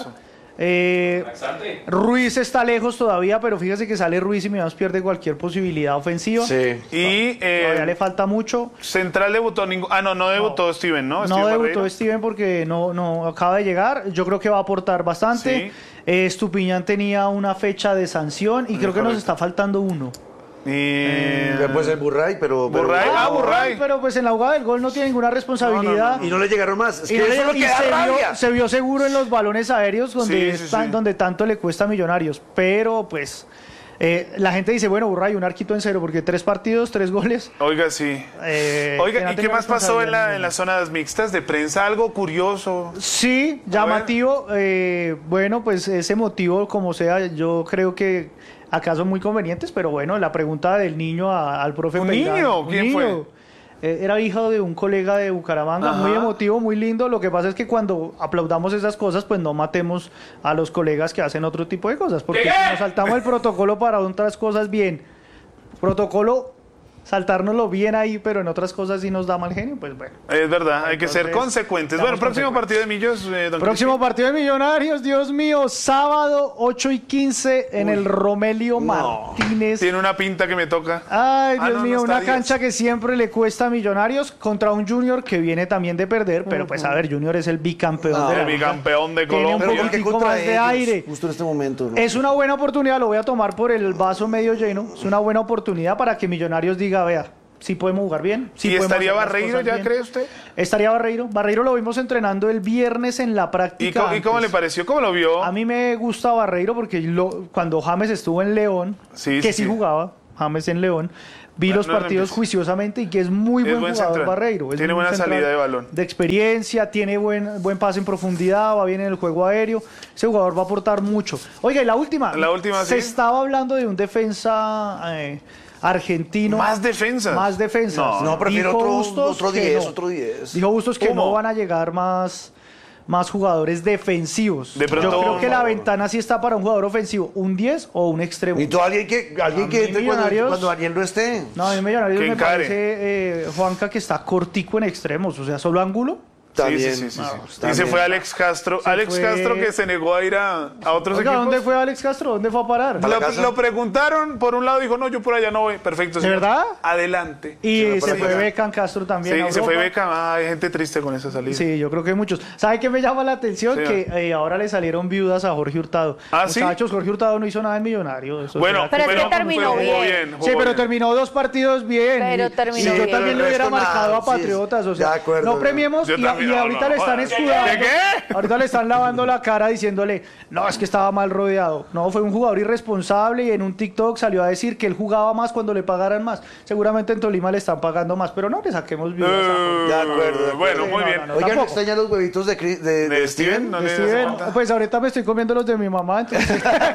dar. Ruiz está lejos todavía, pero fíjese que sale Ruiz y Millonarios pierde cualquier posibilidad ofensiva. Sí. Y todavía le falta mucho. Central debutó no debutó Steven, ¿no? No debutó Steven porque no acaba de llegar. Yo creo que va a aportar bastante. Sí. Estupiñán tenía una fecha de sanción y creo que nos está faltando uno. Después el Burray, pero Burray. Pero pues en la jugada del gol no tiene ninguna responsabilidad. Y no le llegaron más. Es que eso es lo que da rabia. Se vio seguro en los balones aéreos donde tanto le cuesta a Millonarios. Pero pues la gente dice, bueno, Burray, un arquito en cero, porque 3 partidos, 3 goles. Oiga, sí. Oiga, ¿y qué más pasó en las zonas mixtas de prensa? Algo curioso. Sí, llamativo. Bueno, pues ese motivo, como sea, yo creo que acá son muy convenientes, pero bueno, la pregunta del niño al profe Peirano. ¿Un niño? ¿Quién fue? Era hijo de un colega de Bucaramanga, muy emotivo, muy lindo. Lo que pasa es que cuando aplaudamos esas cosas, pues no matemos a los colegas que hacen otro tipo de cosas, porque si nos saltamos el protocolo para otras cosas, bien. Protocolo saltárnoslo bien ahí, pero en otras cosas sí nos da mal genio, pues bueno. Es verdad, hay que ser consecuentes. Bueno, próximo partido de Millos, don Próximo partido de Millonarios, Dios mío, sábado 8:15 en el Romelio Martínez. Tiene una pinta que me toca. Ay, Dios mío, una cancha que siempre le cuesta a Millonarios contra un Junior que viene también de perder, pero pues a ver, Junior es el bicampeón de el bicampeón de Colombia. Tiene un poquitico más de aire. Justo en este momento. ¿No? Es una buena oportunidad, lo voy a tomar por el vaso medio lleno, es una buena oportunidad para que Millonarios diga, vea, sí podemos jugar bien. Sí, ¿y estaría Barreiro ya, cree usted? Estaría Barreiro. Barreiro lo vimos entrenando el viernes en la práctica. ¿Y cómo le pareció? ¿Cómo lo vio? A mí me gusta Barreiro porque cuando James estuvo en León, sí jugaba, James en León, vi los partidos juiciosamente y que es muy buen jugador central. Barreiro. Tiene buena salida de balón. De experiencia, tiene buen pase en profundidad, va bien en el juego aéreo. Ese jugador va a aportar mucho. Oiga, y la última. Se estaba hablando de un defensa... argentino. ¿Más defensas? Más defensas. No, prefiero otro 10. Dijo Bustos que no van a llegar más jugadores defensivos. De pronto, yo creo que la ventana sí está para un jugador ofensivo, un 10 o un extremo. ¿Y tú alguien que entre cuando Daniel no esté? No, a mí Millonarios me parece Juanca que está cortico en extremos, o sea, solo ángulo. Sí. Y se fue Alex Castro. Castro que se negó a ir a otros equipos. ¿Dónde fue Alex Castro? ¿Dónde fue a parar? Lo preguntaron, por un lado dijo, no, yo por allá no voy. Perfecto. ¿De verdad? Adelante. Y se fue Beckham Castro también. Sí, se fue Beckham. Hay gente triste con esa salida. Sí, yo creo que hay muchos. ¿Sabe qué me llama la atención? Que ahora le salieron viudas a Jorge Hurtado. Muchachos, Jorge Hurtado no hizo nada en Millonarios. Bueno, pero es que terminó bien. Sí, pero terminó 2 partidos bien. Pero terminó bien. Yo también le hubiera marcado a Patriotas. O sea, no premiemos y ahorita le están escudando. ¿De qué? Ahorita le están lavando la cara diciéndole, no, es que estaba mal rodeado. No, fue un jugador irresponsable y en un TikTok salió a decir que él jugaba más cuando le pagaran más. Seguramente en Tolima le están pagando más, pero no le saquemos vidas. De acuerdo. Bueno, muy bien. Oigan, ¿no extrañan los huevitos de Steven? Pues ahorita me estoy comiendo los de mi mamá. Entonces...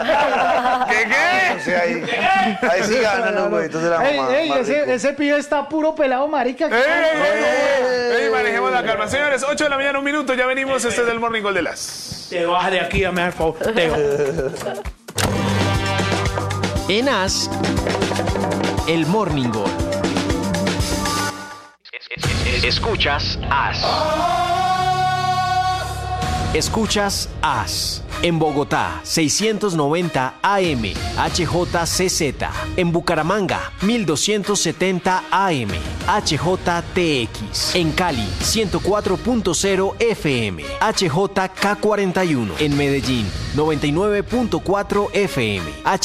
¿Qué? O sea, ahí sí ganan los huevitos de la mamá. Ese pibe está puro pelado, marica. Manejemos la calma. Señores, 8 de la mañana, 1 minuto, ya venimos. Este es el Morning Gol de las... Te vas de aquí, dame el favor. En AS, el Morning Gol. Escuchas AS. Escuchas AS. En Bogotá, 690 AM, HJCZ. En Bucaramanga, 1270 AM, HJTX. En Cali, 104.0 FM, HJK41. En Medellín, 99.4 FM,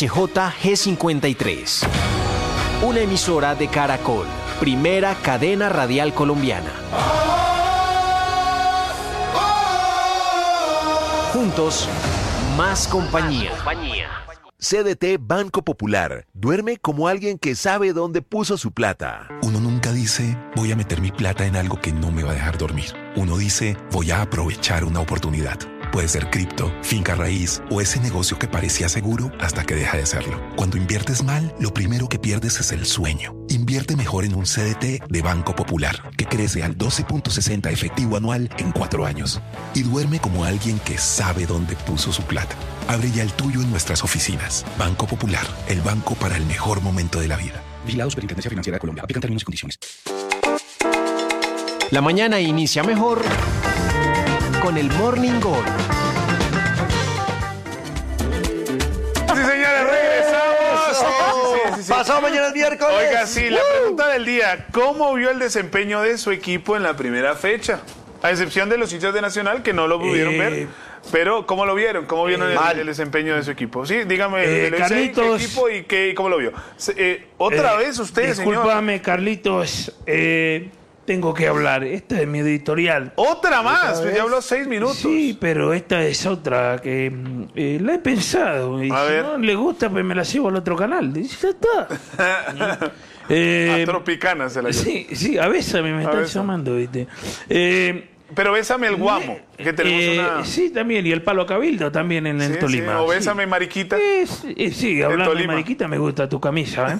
HJG53. Una emisora de Caracol, primera cadena radial colombiana. Juntos, más compañía. CDT Banco Popular. Duerme como alguien que sabe dónde puso su plata. Uno nunca dice, voy a meter mi plata en algo que no me va a dejar dormir. Uno dice, voy a aprovechar una oportunidad. Puede ser cripto, finca raíz o ese negocio que parecía seguro hasta que deja de serlo. Cuando inviertes mal, lo primero que pierdes es el sueño. Invierte mejor en un CDT de Banco Popular, que crece al 12.60 efectivo anual en 4 años. Y duerme como alguien que sabe dónde puso su plata. Abre ya el tuyo en nuestras oficinas. Banco Popular, el banco para el mejor momento de la vida. Vigilado Superintendencia Financiera de Colombia. Aplican términos y condiciones. La mañana inicia mejor con el Morning Gol. Sí, señores, regresamos. Sí. Pasado mañana es miércoles. Oiga, sí, la pregunta del día: ¿cómo vio el desempeño de su equipo en la primera fecha? A excepción de los hinchas de Nacional que no lo pudieron ver. Pero, ¿cómo lo vieron? ¿Cómo vieron el desempeño de su equipo? Sí, dígame, Carlitos, ¿qué equipo y cómo lo vio? Otra vez usted, señor. Discúlpame, Carlitos. Tengo que hablar. Esta es mi editorial. ¿Otra más? Pues ya habló 6 minutos. Sí, pero esta es otra que la he pensado. Y si no le gusta, pues me la llevo al otro canal. Y ya está. A Tropicana se la llevo. Sí, a veces me están llamando, ¿viste? Pero bésame el guamo, que tenemos una... Sí, también, y el palo cabildo también en el Tolima. O bésame mariquita. Sí, hablando de mariquita, me gusta tu camisa.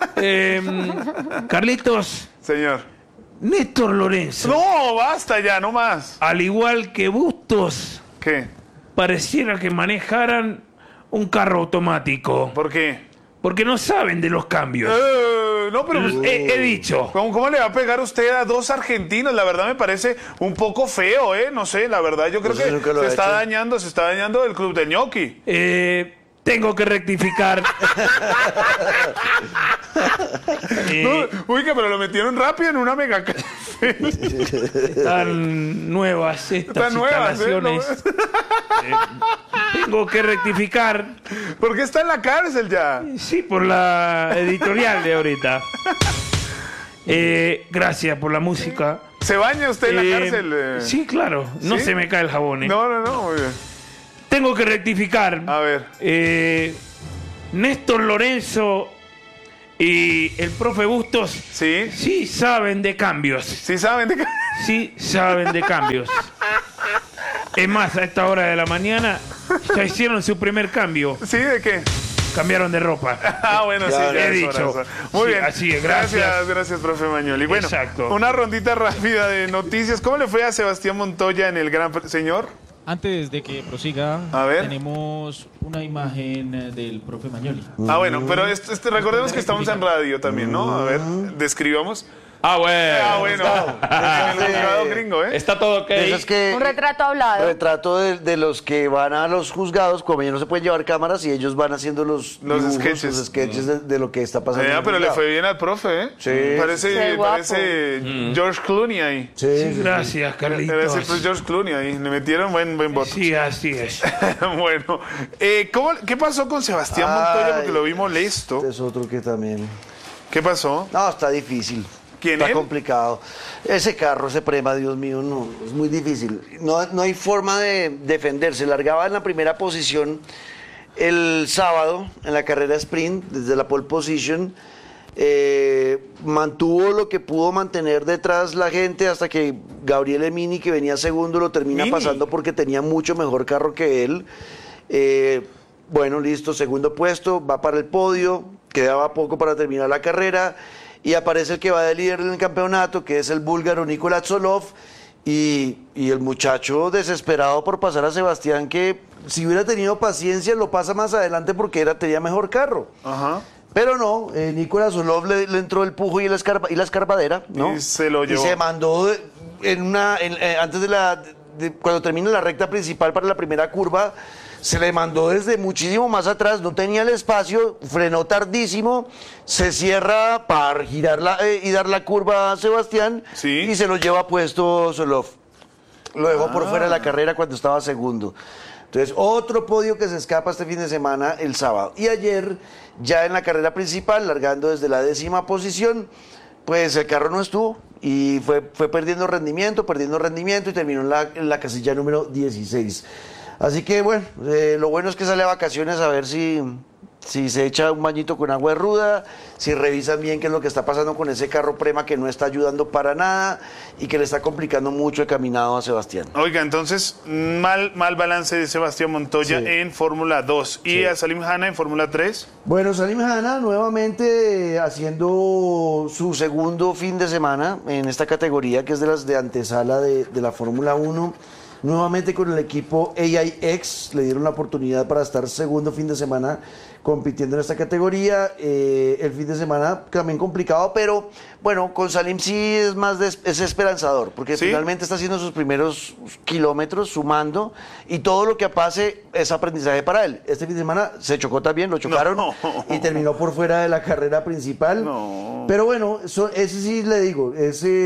Carlitos. Señor. Néstor Lorenzo. No, basta ya, no más. Al igual que Bustos. ¿Qué? Pareciera que manejaran un carro automático. ¿Por qué? Porque no saben de los cambios. no, pero he dicho. ¿Cómo le va a pegar usted a 2 argentinos? La verdad me parece un poco feo, No sé, la verdad yo creo que se está dañando el club del ñoqui. Tengo que rectificar. Pero lo metieron rápido en una mega cárcel. Están nuevas estas instalaciones. Tengo que rectificar. ¿Por qué está en la cárcel ya? Sí, por la editorial de ahorita. Gracias por la música. ¿Se baña usted en la cárcel? Sí, claro. No se me cae el jabón. No, muy bien. Tengo que rectificar. A ver. Néstor Lorenzo y el profe Bustos sí saben de cambios. Sí saben de cambios. Sí saben de cambios. Es más, a esta hora de la mañana ya hicieron su primer cambio. ¿Sí? ¿De qué? Cambiaron de ropa. Bueno, sí, ya he dicho. Muy bien. Así es, gracias. Gracias, profe Mañoli. Bueno, exacto. Una rondita rápida de noticias. ¿Cómo le fue a Sebastián Montoya en el Gran Señor? Antes de que prosiga, tenemos una imagen del profe Mañoli. Bueno, pero recordemos que estamos en radio también, ¿no? A ver, describamos. Bueno. El juzgado gringo, Está todo ok. Un retrato hablado. Retrato de los que van a los juzgados, como ya no se pueden llevar cámaras y ellos van haciendo los sketches de lo que está pasando. Pero le fue bien al profe, Sí. Parece George Clooney ahí. Sí, gracias, Carlitos. Parece George Clooney ahí. Le metieron buen voto. Sí, así es. Bueno, ¿qué pasó con Sebastián Montoya? Porque lo vi molesto. Es otro que también. ¿Qué pasó? No, está difícil. ¿Quién Está complicado. Ese carro, ese Prema, Dios mío, no, es muy difícil. No hay forma de defenderse. Largaba en la primera posición el sábado en la carrera sprint, desde la pole position. Mantuvo lo que pudo mantener detrás la gente hasta que Gabriel Emini, que venía segundo, lo termina pasando porque tenía mucho mejor carro que él. Bueno, listo, segundo puesto, va para el podio, quedaba poco para terminar la carrera. Y aparece el que va de líder en el campeonato, que es el búlgaro Nicolás Solov, y el muchacho desesperado por pasar a Sebastián, que si hubiera tenido paciencia lo pasa más adelante porque tenía mejor carro. Ajá. Pero no, Nicolás Solov le entró el pujo y la escarpadera, ¿no? Y se lo llevó. Y se mandó antes cuando termina la recta principal para la primera curva, se le mandó desde muchísimo más atrás, no tenía el espacio, frenó tardísimo, se cierra para girarla y dar la curva a Sebastián y se lo lleva puesto Solov. Lo dejó por fuera de la carrera cuando estaba segundo. Entonces, otro podio que se escapa este fin de semana, el sábado. Y ayer, ya en la carrera principal, largando desde la 10ª posición, pues el carro no estuvo y fue perdiendo rendimiento y terminó en la casilla número 16. Así que bueno, lo bueno es que sale a vacaciones a ver si se echa un bañito con agua ruda, si revisan bien qué es lo que está pasando con ese carro Prema que no está ayudando para nada y que le está complicando mucho el caminado a Sebastián. Oiga, entonces, mal balance de Sebastián Montoya en Fórmula 2. ¿Y a Salim Hanna en Fórmula 3? Bueno, Salim Hanna nuevamente haciendo su segundo fin de semana en esta categoría, que es de las de antesala de la Fórmula 1. Nuevamente con el equipo AIX le dieron la oportunidad para estar segundo fin de semana compitiendo en esta categoría. El fin de semana también complicado, pero bueno, con Salim sí es esperanzador, porque finalmente está haciendo sus primeros kilómetros sumando y todo lo que pase es aprendizaje para él. Este fin de semana se chocó también, lo chocaron y terminó por fuera de la carrera principal. Pero bueno, ese sí le digo,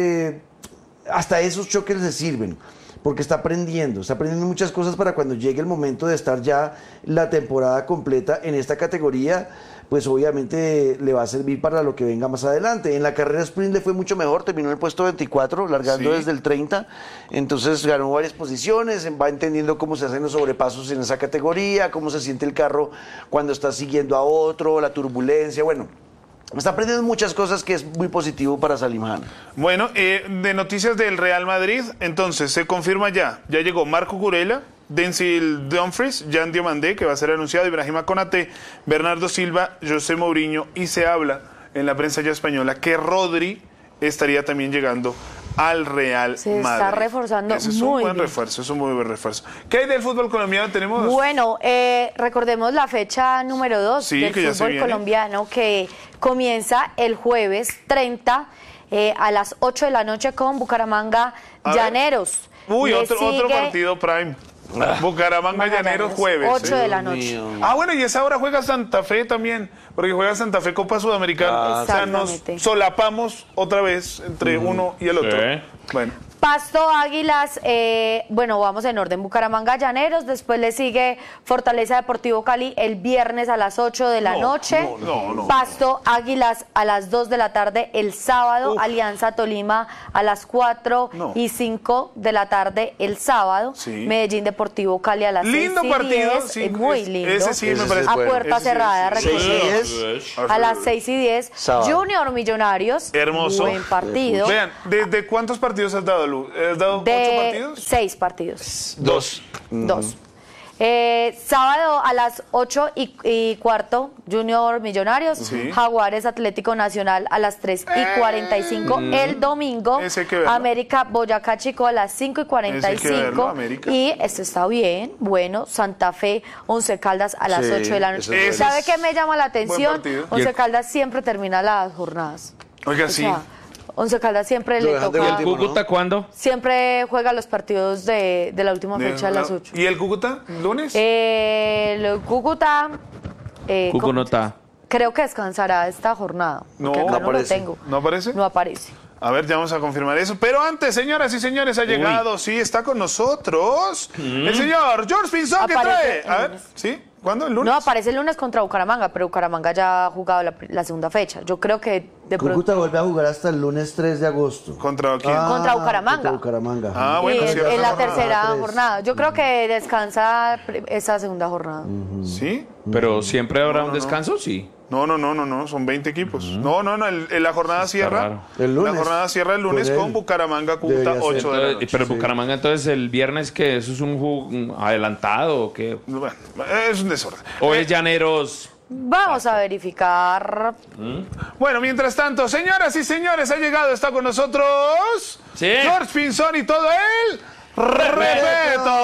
hasta esos choques le sirven. Porque está aprendiendo muchas cosas para cuando llegue el momento de estar ya la temporada completa en esta categoría, pues obviamente le va a servir para lo que venga más adelante. En la carrera sprint le fue mucho mejor, terminó en el puesto 24, largando desde el 30, entonces ganó varias posiciones, va entendiendo cómo se hacen los sobrepasos en esa categoría, cómo se siente el carro cuando está siguiendo a otro, la turbulencia, bueno. Está aprendiendo muchas cosas que es muy positivo para Salim Hanna. Bueno, de noticias del Real Madrid, entonces se confirma ya llegó Marco Kurela, Denzel Dumfries, Jan Diomandé, que va a ser anunciado, Ibrahima Konaté, Bernardo Silva, José Mourinho, y se habla en la prensa ya española que Rodri estaría también llegando al Real Madrid. Se está reforzando Ese es muy un buen bien. refuerzo, es un muy buen refuerzo. ¿Qué hay del fútbol colombiano? Tenemos... Bueno, recordemos la fecha número 2 del fútbol colombiano que comienza el jueves 30 a las 8 de la noche con Bucaramanga Llaneros. Uy, otro partido prime. Bucaramanga Llaneros jueves. 8 de la noche. Bueno, y esa hora juega Santa Fe también, porque juega Santa Fe Copa Sudamericana. O sea, nos solapamos otra vez entre uno y el otro. Bueno. Pasto, Águilas, bueno, vamos en orden. Bucaramanga Llaneros, después le sigue Fortaleza Deportivo Cali el viernes a las 8 de la noche. Pasto, Águilas a las 2 de la tarde el sábado. Alianza Tolima a las 4 y 5 de la tarde el sábado. Medellín Deportivo Cali a las 6 y 10. Muy lindo. Ese sí me parece. A puerta cerrada, a las 6 y 10. Junior Millonarios. Hermoso. Buen partido. Vean, ¿de cuántos partidos has dado? ¿Has dado 8 partidos? 6 partidos. 2. Sábado a las 8 y cuarto, Junior Millonarios, Jaguares Atlético Nacional a las 3 y 45. El domingo, América Boyacá Chico a las 5 y 45. Y este está bien, bueno, Santa Fe, Once Caldas a las 8 de la noche. ¿Sabe qué me llama la atención? Once Caldas siempre termina las jornadas. Oiga, sí. Once Caldas siempre le toca. ¿Y el Cúcuta cuándo? Siempre juega los partidos de la última fecha a las 8. ¿Y el Cúcuta? ¿Lunes? El Cúcuta. Cúcuta. Creo que descansará esta jornada. No aparece. ¿No aparece? No aparece. A ver, ya vamos a confirmar eso. Pero antes, señoras y señores, ha llegado, sí, está con nosotros el señor George Pinzón, que trae. A ver, ¿sí? ¿Cuándo? ¿El lunes? No, aparece el lunes contra Bucaramanga, pero Bucaramanga ya ha jugado la segunda fecha. Yo creo que de pronto... Cúcuta vuelve a jugar hasta el lunes 3 de agosto. ¿Contra quién? Contra Bucaramanga. Contra Bucaramanga. Bueno, sí, en la tercera jornada. Yo creo que descansa esa segunda jornada. ¿Sí? ¿Pero siempre habrá un descanso? Sí. No, son 20 equipos. La jornada cierra. El lunes. La jornada cierra el lunes con Bucaramanga Cúcuta 8 de la noche. Pero Bucaramanga entonces el viernes, ¿qué? ¿Eso es un adelantado o qué? Bueno, es un desorden. ¿O es Llaneros? Vamos a verificar. Bueno, mientras tanto, señoras y señores, ha llegado, está con nosotros George Pinzón y todo él. ¡Respeto!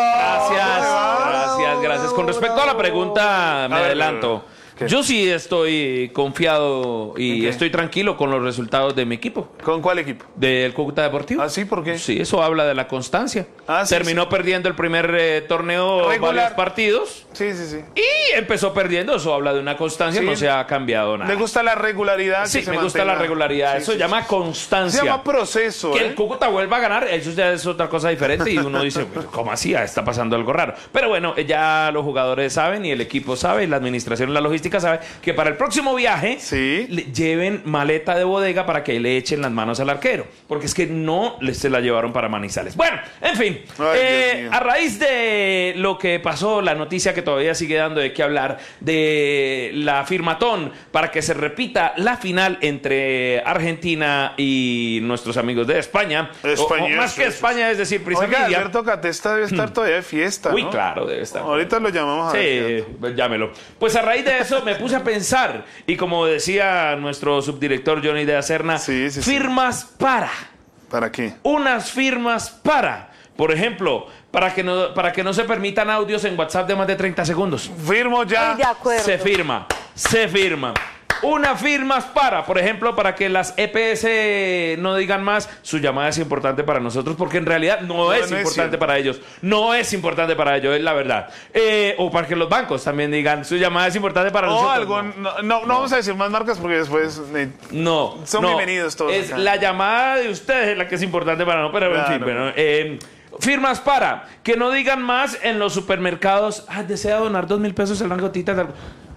Gracias. Con respecto a la pregunta, me adelanto. Yo sí estoy confiado y estoy tranquilo con los resultados de mi equipo. ¿Con cuál equipo? Del Cúcuta Deportivo. ¿Ah, sí? ¿Por qué? Sí, eso habla de la constancia. Terminó perdiendo el primer torneo varios partidos. Sí. Y empezó perdiendo, eso habla de una constancia, no se ha cambiado nada. ¿Le gusta la regularidad? Sí, me gusta la regularidad. Eso se llama constancia. Se llama proceso. Que el Cúcuta vuelva a ganar, eso ya es otra cosa diferente y uno dice, ¿cómo así? Está pasando algo raro. Pero bueno, ya los jugadores saben y el equipo sabe y la administración y la logística sabe que para el próximo viaje lleven maleta de bodega para que le echen las manos al arquero, porque es que no se la llevaron para Manizales. Bueno, en fin, a raíz de lo que pasó, la noticia que todavía sigue dando de qué hablar, de la firmatón para que se repita la final entre Argentina y nuestros amigos de España, o más que España, es decir, Prisa Media. Media. Alberto Catesta debe estar todavía de fiesta, ¿no? Uy, claro, debe estar. Ahorita lo llamamos a ver. Sí, llámelo. Pues a raíz de eso me puse a pensar, y como decía nuestro subdirector Johnny de Acerna, firmas para. ¿Para qué? Unas firmas para. Por ejemplo, para que no se permitan audios en WhatsApp de más de 30 segundos. Firmo ya. De acuerdo. Se firma. Unas firmas para, por ejemplo, para que las EPS no digan más, su llamada es importante para nosotros, porque en realidad no es importante para ellos. No es importante para ellos, es la verdad. O para que los bancos también digan, su llamada es importante para nosotros. No vamos a decir más marcas porque después son bienvenidos todos. Es la llamada de ustedes la que es importante para nosotros, pero en fin, bueno, firmas para que no digan más en los supermercados, desea donar 2,000 pesos en la gotita de...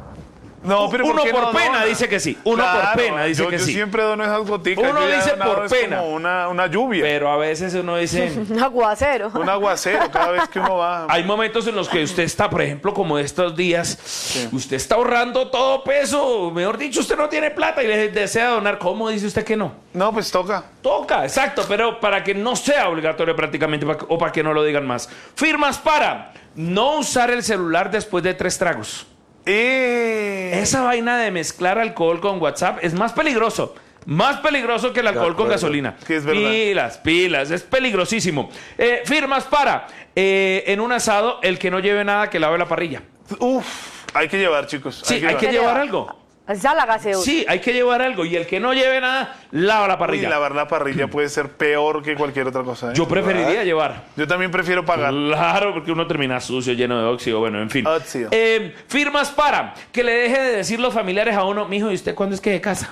No, pero uno por pena dice que sí. Uno por pena dice que sí. Yo siempre dono esas goticas. Uno dice por pena. Como una lluvia. Pero a veces uno dice... Un aguacero. Un aguacero cada vez que uno va. Hay momentos en los que usted está, por ejemplo, como estos días, usted está ahorrando todo peso. Mejor dicho, usted no tiene plata y le desea donar. ¿Cómo dice usted que no? No, pues toca. Toca, exacto. Pero para que no sea obligatorio prácticamente o para que no lo digan más. Firmas para no usar el celular después de 3 tragos. Esa vaina de mezclar alcohol con WhatsApp es más peligroso. Más peligroso que el alcohol con gasolina. Sí, es verdad. Pilas, es peligrosísimo. Firmas para, en un asado, el que no lleve nada que lave la parrilla. Hay que llevar, chicos. Sí, hay que llevar algo. Esa la gaseosa. Sí, hay que llevar algo. Y el que no lleve nada, lava la parrilla. Y lavar la parrilla puede ser peor que cualquier otra cosa. Yo preferiría llevar. Yo también prefiero pagar. Claro, porque uno termina sucio, lleno de óxido. Bueno, en fin. Óxido. Firmas para que le deje de decir los familiares a uno, mijo, ¿y usted cuándo es que de casa?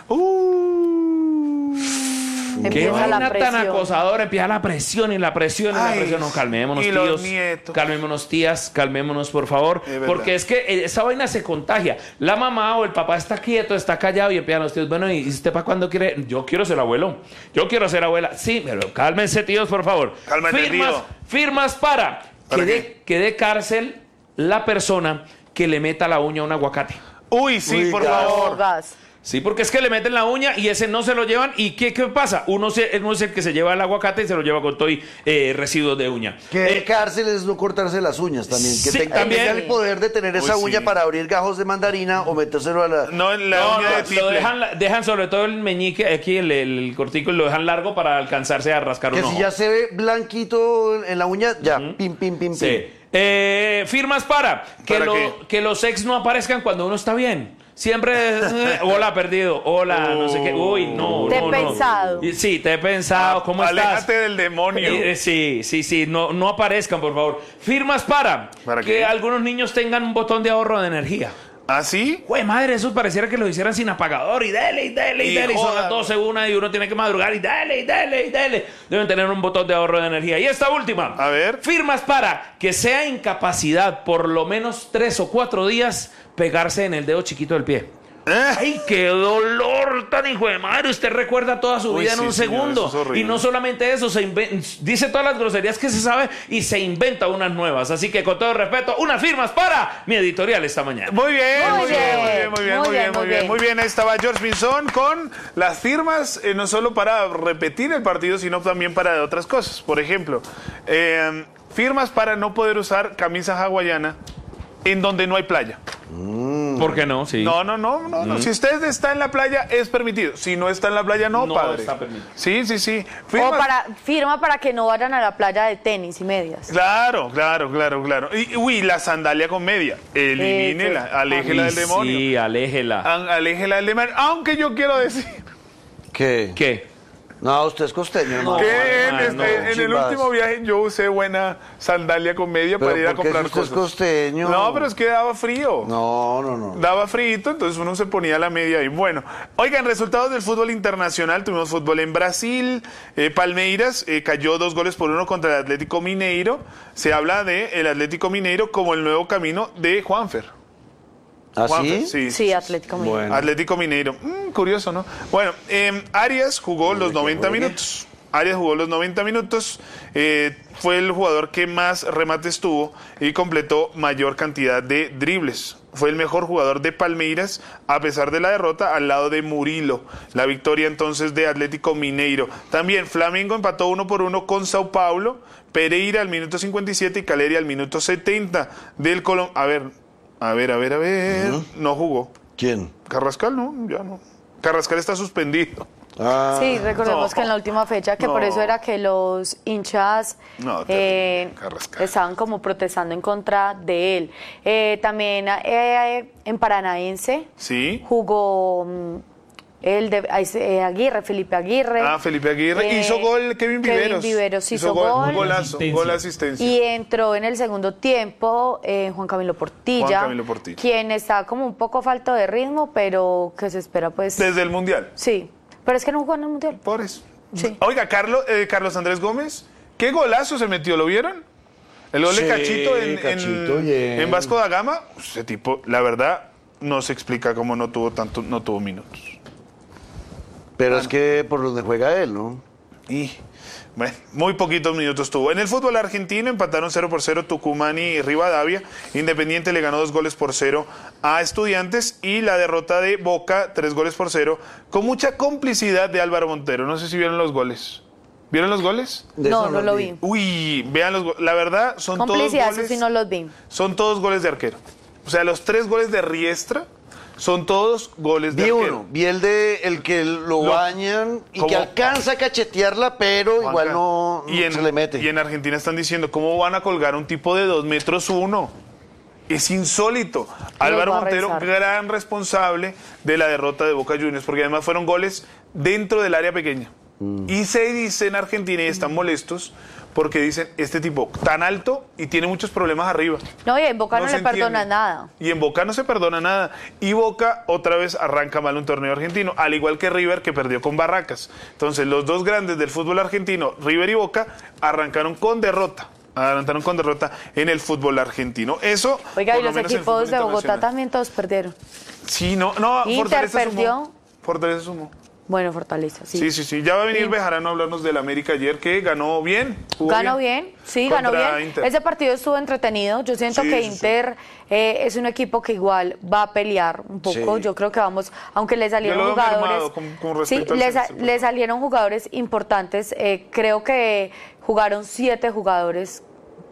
Qué vaina tan acosadora, empieza la presión y la presión y la presión. No, calmémonos, tíos. Calmémonos, tías, calmémonos, por favor. Porque es que esa vaina se contagia. La mamá o el papá está quieto, está callado y empiezan los tíos. Bueno, ¿y usted para cuándo quiere? Yo quiero ser abuelo. Yo quiero ser abuela. Sí, pero cálmense, tíos, por favor. Cálmate, firmas para que dé cárcel la persona que le meta la uña a un aguacate. Sí, por favor. Sí, porque es que le meten la uña y ese no se lo llevan. ¿Y qué pasa? Uno es el que se lleva el aguacate y se lo lleva con todo y residuos de uña. Que cárcel es no cortarse las uñas también. Que tenga el poder de tener esa uña para abrir gajos de mandarina o metérselo a la... No, en la uña de tiple. Dejan sobre todo el meñique, aquí el cortico, lo dejan largo para alcanzarse a rascar un ojo. Que si ya se ve blanquito en la uña, ya, pim. Sí. Firmas para que los ex no aparezcan cuando uno está bien. Siempre, hola, perdido, hola, no sé qué. Uy, no. Te he pensado. Sí, te he pensado. ¿Cómo estás? Aléjate del demonio. Sí, no aparezcan, por favor. Firmas para que algunos niños tengan un botón de ahorro de energía. ¿Ah, sí? Güey, madre, eso pareciera que lo hicieran sin apagador y dele. Y son las 12 una y uno tiene que madrugar y dele. Deben tener un botón de ahorro de energía. Y esta última. A ver. Firmas para que sea incapacidad por lo menos 3 o 4 días pegarse en el dedo chiquito del pie. ¡Ay, qué dolor tan hijo de madre! Usted recuerda toda su vida en un segundo. Señor, y no solamente eso, dice todas las groserías que se sabe y se inventa unas nuevas. Así que con todo respeto, unas firmas para mi editorial esta mañana. Muy bien. Ahí estaba George Pinzón con las firmas, no solo para repetir el partido, sino también para otras cosas. Por ejemplo, firmas para no poder usar camisa hawaiana en donde no hay playa. ¿Por qué no? Sí. No. Si usted está en la playa, es permitido. Si no está en la playa, no, padre. Está permitido. Sí. Firma para que no vayan a la playa de tenis y medias. Claro. Y la sandalia con media. Elimínela, aléjela del demonio. Sí, aléjela. Aléjela del demonio. Aunque yo quiero decir... ¿Qué? No, usted es costeño, hermano. En el último viaje yo usé buena sandalia con media para ir a comprar cosas. Es costeño. No, pero es que daba frío. No. Daba frío, entonces uno se ponía la media y bueno. Oigan, resultados del fútbol internacional. Tuvimos fútbol en Brasil. Palmeiras cayó 2-1 contra el Atlético Mineiro. Se habla del Atlético Mineiro como el nuevo camino de Juanfer. ¿Ah, sí? Sí, Atlético Mineiro. Bueno. Atlético Mineiro. Curioso, ¿no? Bueno, Arias jugó los 90 minutos. Fue el jugador que más remates tuvo y completó mayor cantidad de dribles. Fue el mejor jugador de Palmeiras a pesar de la derrota al lado de Murilo. La victoria entonces de Atlético Mineiro. También Flamengo empató 1-1 con Sao Paulo. Pereira al minuto 57 y Caleri al minuto 70 del Colón. A ver. No jugó. ¿Quién? Carrascal, no, ya no. Carrascal está suspendido. Sí, recordemos que en la última fecha, que por eso era que los hinchas estaban como protestando en contra de él. También en Paranaense jugó el de Aguirre, Felipe Aguirre. Felipe Aguirre. Hizo gol Kevin Viveros. Hizo gol. Gol asistencia. Y entró en el segundo tiempo Juan Camilo Portilla. Quien está como un poco falto de ritmo, pero que se espera pues... Desde el Mundial. Sí, pero es que no jugó en el Mundial. Por eso. Sí. Oiga, Carlos Andrés Gómez, ¿qué golazo se metió? ¿Lo vieron? El gol de Cachito en Vasco da Gama. Ese tipo, la verdad, no se explica cómo no tuvo minutos. Pero es que por donde juega él, ¿no? Y bueno, muy poquitos minutos tuvo. En el fútbol argentino empataron 0-0 Tucumán y Rivadavia. Independiente le ganó 2-0 a Estudiantes y la derrota de Boca 3-0 con mucha complicidad de Álvaro Montero. No sé si vieron los goles. ¿Vieron los goles? No lo vi. Uy, vean los goles. La verdad son todos goles. Sí no los vi. Son todos goles de arquero. O sea, los 3 goles de Riestra son todos goles de arquero. Vi el que lo bañan y que alcanza a cachetearla, pero igual no se le mete. Y en Argentina están diciendo, ¿cómo van a colgar a un tipo de 2 metros 1? Es insólito. Álvaro Montero, gran responsable de la derrota de Boca Juniors, porque además fueron goles dentro del área pequeña. Y se dice en Argentina, y están molestos, porque dicen, este tipo tan alto y tiene muchos problemas arriba. No, y en Boca no le perdona nada. Y en Boca no se perdona nada. Y Boca otra vez arranca mal un torneo argentino, al igual que River, que perdió con Barracas. Entonces, los dos grandes del fútbol argentino, River y Boca, arrancaron con derrota en el fútbol argentino. Eso. Oiga, y los equipos de Bogotá también todos perdieron. Sí, no, Inter perdió. Fortaleza sumó. Bueno, Fortaleza, sí. Sí. Ya va a venir Bejarano a hablarnos del América ayer, que ganó bien. Ganó bien. Ganó bien. Inter. Ese partido estuvo entretenido. Yo siento que Inter es un equipo que igual va a pelear un poco. Yo creo que vamos, aunque le salieron jugadores. Le salieron jugadores importantes. Creo que jugaron 7 jugadores